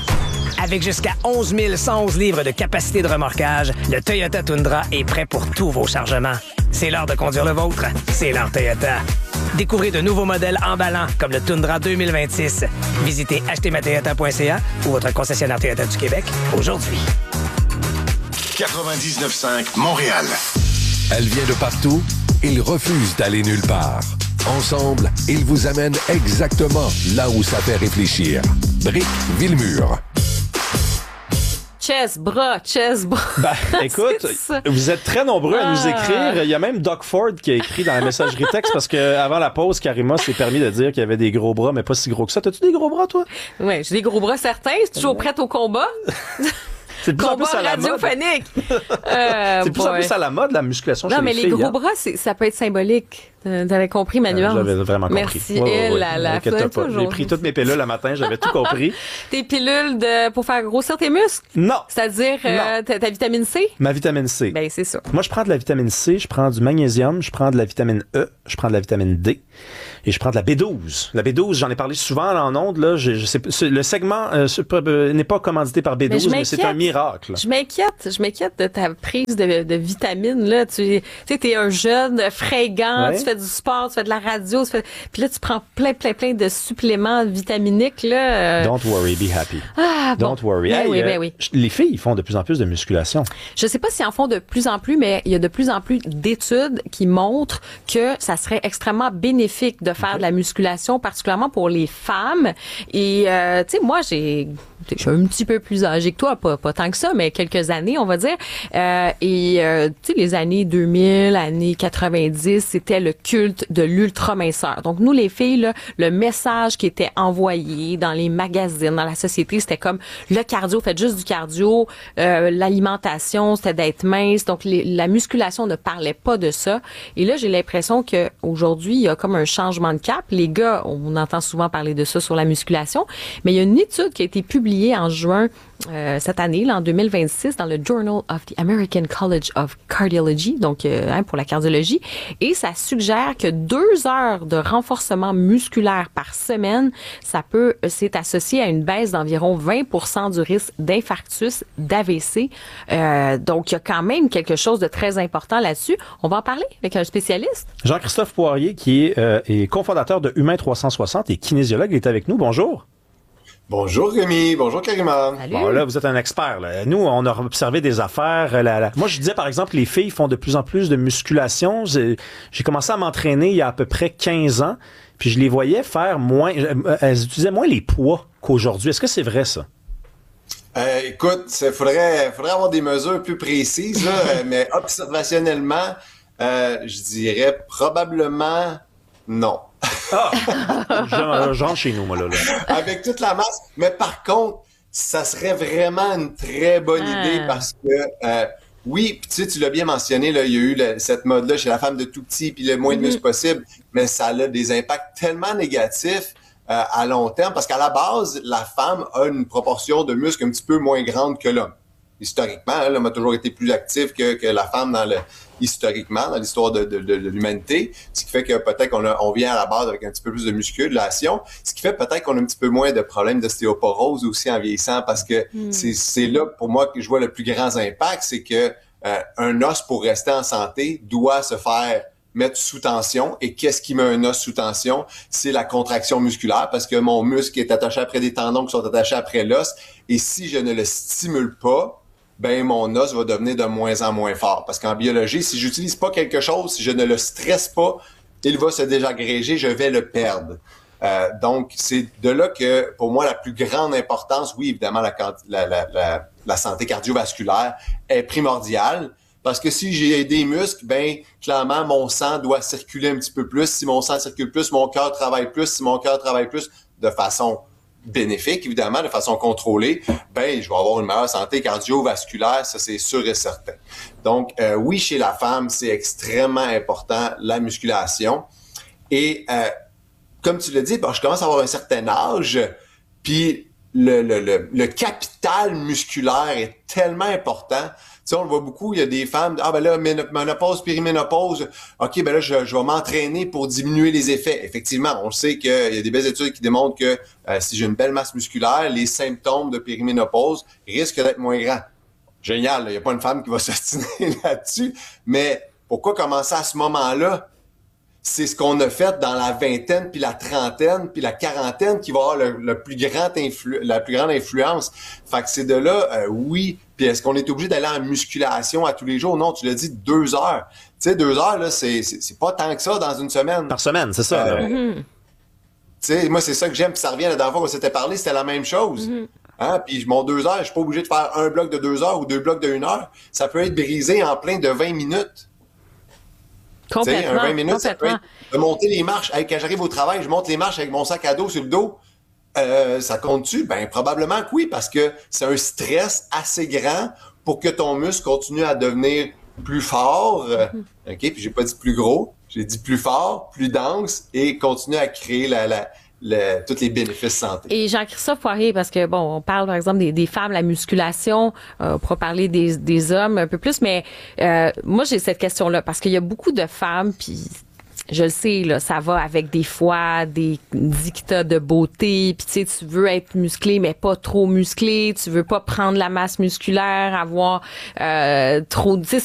Speaker 27: Avec jusqu'à onze mille cent onze livres de capacité de remorquage, le Toyota Tundra est prêt pour tous vos chargements. C'est l'heure de conduire le vôtre. C'est l'heure Toyota. Découvrez de nouveaux modèles emballants comme le Tundra deux mille vingt-six. Visitez acheter ma toyota point c a ou votre concessionnaire Toyota du Québec aujourd'hui.
Speaker 8: quatre-vingt-dix-neuf cinq Montréal.
Speaker 6: Elle vient de partout, ils refusent d'aller nulle part. Ensemble, ils vous amènent exactement là où ça fait réfléchir. Brick Villemur.
Speaker 1: Chess, bras, chess, bras.
Speaker 2: Ben, écoute, vous êtes très nombreux à nous
Speaker 1: Ah.
Speaker 2: écrire. Il y a même Doc Ford qui a écrit dans la messagerie texte parce qu'avant la pause, Karima s'est permis de dire qu'il y avait des gros bras, mais pas si gros que ça. T'as-tu des gros bras, toi?
Speaker 1: Ouais, j'ai des gros bras certains. C'est toujours prête au combat.
Speaker 2: C'est de plus en
Speaker 1: Combat
Speaker 2: plus à la mode.
Speaker 1: radiophonique. Euh,
Speaker 2: C'est de plus en
Speaker 1: boy.
Speaker 2: plus à la mode, la musculation chez
Speaker 1: Non, mais
Speaker 2: les
Speaker 1: les
Speaker 2: filles.
Speaker 1: gros
Speaker 2: hein.
Speaker 1: bras, c'est, ça peut être symbolique. Euh, T'avais compris ma nuance.
Speaker 2: J'avais vraiment compris.
Speaker 1: Merci,
Speaker 2: Ouais, ouais,
Speaker 1: elle,
Speaker 2: ouais.
Speaker 1: la, la
Speaker 2: Inquiète-toi pas.
Speaker 1: toujours.
Speaker 2: J'ai pris toutes mes pilules le matin, j'avais tout compris.
Speaker 1: Tes pilules de, pour faire grossir tes muscles?
Speaker 2: Non.
Speaker 1: C'est-à-dire euh, ta, ta vitamine C?
Speaker 2: Ma vitamine C.
Speaker 1: Ben, c'est ça.
Speaker 2: Moi, je prends de la vitamine C, je prends du magnésium, je prends de la vitamine E, je prends de la vitamine D et je prends de la B douze. La B douze, j'en ai parlé souvent en ondes, là. Je, je sais, c'est- le segment euh, c'est pas- euh, n'est pas commandité par B douze,
Speaker 1: Mais je
Speaker 2: mais, c'est un
Speaker 1: m'inquiète.
Speaker 2: miracle.
Speaker 1: Je m'inquiète, je m'inquiète de ta prise de, de vitamines, là. Tu sais, t'es un jeune fringant,
Speaker 2: Ouais.
Speaker 1: tu fais du sport, tu fais de la radio, tu fais, puis là, tu prends plein, plein, plein de suppléments vitaminiques, là. euh.
Speaker 2: Don't worry, be happy.
Speaker 1: Ah, bon.
Speaker 2: Don't worry.
Speaker 1: Ben
Speaker 2: Hey,
Speaker 1: oui,
Speaker 2: euh,
Speaker 1: ben oui.
Speaker 2: Les filles, ils font de plus en plus de musculation.
Speaker 1: Je sais pas s'ils en font de plus en plus, mais il y a de plus en plus d'études qui montrent que ça serait extrêmement bénéfique de faire de la musculation, particulièrement pour les femmes. Et, euh, tu sais, moi, j'ai, je suis un petit peu plus âgée que toi, pas, pas tant que ça, mais quelques années, on va dire. Euh, et, euh, tu sais, les années deux mille, années quatre-vingt-dix, c'était le culte de l'ultra-minceur. Donc, nous, les filles, là, le message qui était envoyé dans les magazines, dans la société, c'était comme le cardio, faites juste du cardio, euh, l'alimentation, c'était d'être mince. Donc, les- la musculation ne parlait pas de ça. Et là, j'ai l'impression que aujourd'hui, il y a comme un changement de cap. Les gars, on entend souvent parler de ça sur la musculation, mais il y a une étude qui a été publiée en juin euh, cette année, là, en deux mille vingt-six, dans le Journal of the American College of Cardiology, donc euh, hein, pour la cardiologie, et ça suggère que deux heures de renforcement musculaire par semaine, ça peut, c'est associé à une baisse d'environ vingt pour cent du risque d'infarctus, d'A V C. Euh, donc, il y a quand même quelque chose de très important là-dessus. On va en parler avec un spécialiste.
Speaker 2: Jean-Christophe Poirier, qui est, euh, est cofondateur de Humain trois cent soixante et kinésiologue, il est avec nous. Bonjour.
Speaker 4: Bonjour Rémi, bonjour Karima.
Speaker 2: Bon, là, vous êtes un expert. Là. Nous, on a observé des affaires. La, la... Moi, je disais, par exemple, les filles font de plus en plus de musculation. J'ai, j'ai commencé à m'entraîner il y a à peu près quinze ans, puis je les voyais faire moins... Elles utilisaient moins les poids qu'aujourd'hui. Est-ce que c'est vrai, ça?
Speaker 4: Euh, écoute, il faudrait, faudrait avoir des mesures plus précises, là, euh, mais observationnellement, euh, je dirais probablement non.
Speaker 2: Ah! je, je rentre chez nous, moi, là. là.
Speaker 4: Avec toute la masse. Mais par contre, ça serait vraiment une très bonne
Speaker 1: Ah.
Speaker 4: idée parce que, euh, oui, pis tu sais, tu l'as bien mentionné, là, il y a eu le- cette mode-là chez la femme de tout petit, puis le moins de muscles possible, mais ça a des impacts tellement négatifs euh, à long terme parce qu'à la base, la femme a une proportion de muscles un petit peu moins grande que l'homme. Historiquement, hein, l'homme a toujours été plus actif que, que la femme dans le historiquement dans l'histoire de, de, de, de l'humanité, ce qui fait que peut-être qu'on a, on vient à la base avec un petit peu plus de musculation, ce qui fait peut-être qu'on a un petit peu moins de problèmes d'ostéoporose aussi en vieillissant, parce que
Speaker 5: Mm.
Speaker 4: c'est, c'est là pour moi que je vois le plus grand impact, c'est que euh, un os pour rester en santé doit se faire mettre sous tension. Et qu'est-ce qui met un os sous tension? C'est la contraction musculaire, parce que mon muscle est attaché après des tendons qui sont attachés après l'os, et si je ne le stimule pas, ben mon os va devenir de moins en moins fort. Parce qu'en biologie, si j'utilise pas quelque chose, si je ne le stresse pas, il va se désagréger, je vais le perdre. Euh, donc, c'est de là que, pour moi, la plus grande importance, oui, évidemment, la, la, la, la, la santé cardiovasculaire est primordiale. Parce que si j'ai des muscles, ben clairement, mon sang doit circuler un petit peu plus. Si mon sang circule plus, mon cœur travaille plus. Si mon cœur travaille plus, de façon bénéfique, évidemment, de façon contrôlée, ben je vais avoir une meilleure santé cardiovasculaire, ça c'est sûr et certain. Donc, euh, oui, chez la femme, c'est extrêmement important, la musculation. Et euh, comme tu l'as dit, ben, je commence à avoir un certain âge, puis le, le, le, le capital musculaire est tellement important. Tu sais, on le voit beaucoup, il y a des femmes, ah ben là, ménopause, périménopause, ok, ben là, je, je vais m'entraîner pour diminuer les effets. Effectivement, on sait qu'il y a des belles études qui démontrent que euh, si j'ai une belle masse musculaire, les symptômes de périménopause risquent d'être moins grands. Génial, il n'y a pas une femme qui va s'ostiner là-dessus, mais pourquoi commencer à ce moment-là? c'est ce qu'on a fait dans la vingtaine, puis la trentaine, puis la quarantaine qui va avoir le, le plus grand influ- la plus grande influence. Fait que c'est de là, euh, oui. Puis est-ce qu'on est obligé d'aller en musculation à tous les jours? Non, tu l'as dit, deux heures. Tu sais, deux heures, là, c'est, c'est, c'est pas tant que ça dans une semaine.
Speaker 2: Par semaine, c'est ça.
Speaker 4: Euh,
Speaker 1: Mm-hmm.
Speaker 4: Tu sais, moi, c'est ça que j'aime, puis ça revient la dernière fois qu'on s'était parlé, c'était la même chose.
Speaker 1: Mm-hmm.
Speaker 4: Hein? Puis mon deux heures, je suis pas obligé de faire un bloc de deux heures ou deux blocs de une heure. Ça peut être brisé en plein de vingt minutes.
Speaker 1: Complètement,
Speaker 4: tu sais, un vingt minutes, ça peut
Speaker 1: complètement.
Speaker 4: être de monter les marches. Hey, quand j'arrive au travail, je monte les marches avec mon sac à dos sur le dos. Euh, ça compte-tu? Ben, probablement que oui, parce que c'est un stress assez grand pour que ton muscle continue à devenir plus fort. Euh, OK? Puis j'ai pas dit plus gros. J'ai dit plus fort, plus dense et continue à créer la, la, la, tous les bénéfices santé.
Speaker 1: Et Jean-Christophe Poirier, parce que, bon, on parle, par exemple, des, des femmes, la musculation, euh, on pourra parler des, des hommes un peu plus, mais euh, moi, j'ai cette question-là, parce qu'il y a beaucoup de femmes, puis je le sais, là, ça va avec des fois des dictats de beauté, puis tu sais, tu veux être musclé, mais pas trop musclé, tu veux pas prendre la masse musculaire, avoir euh, trop... Tu sais,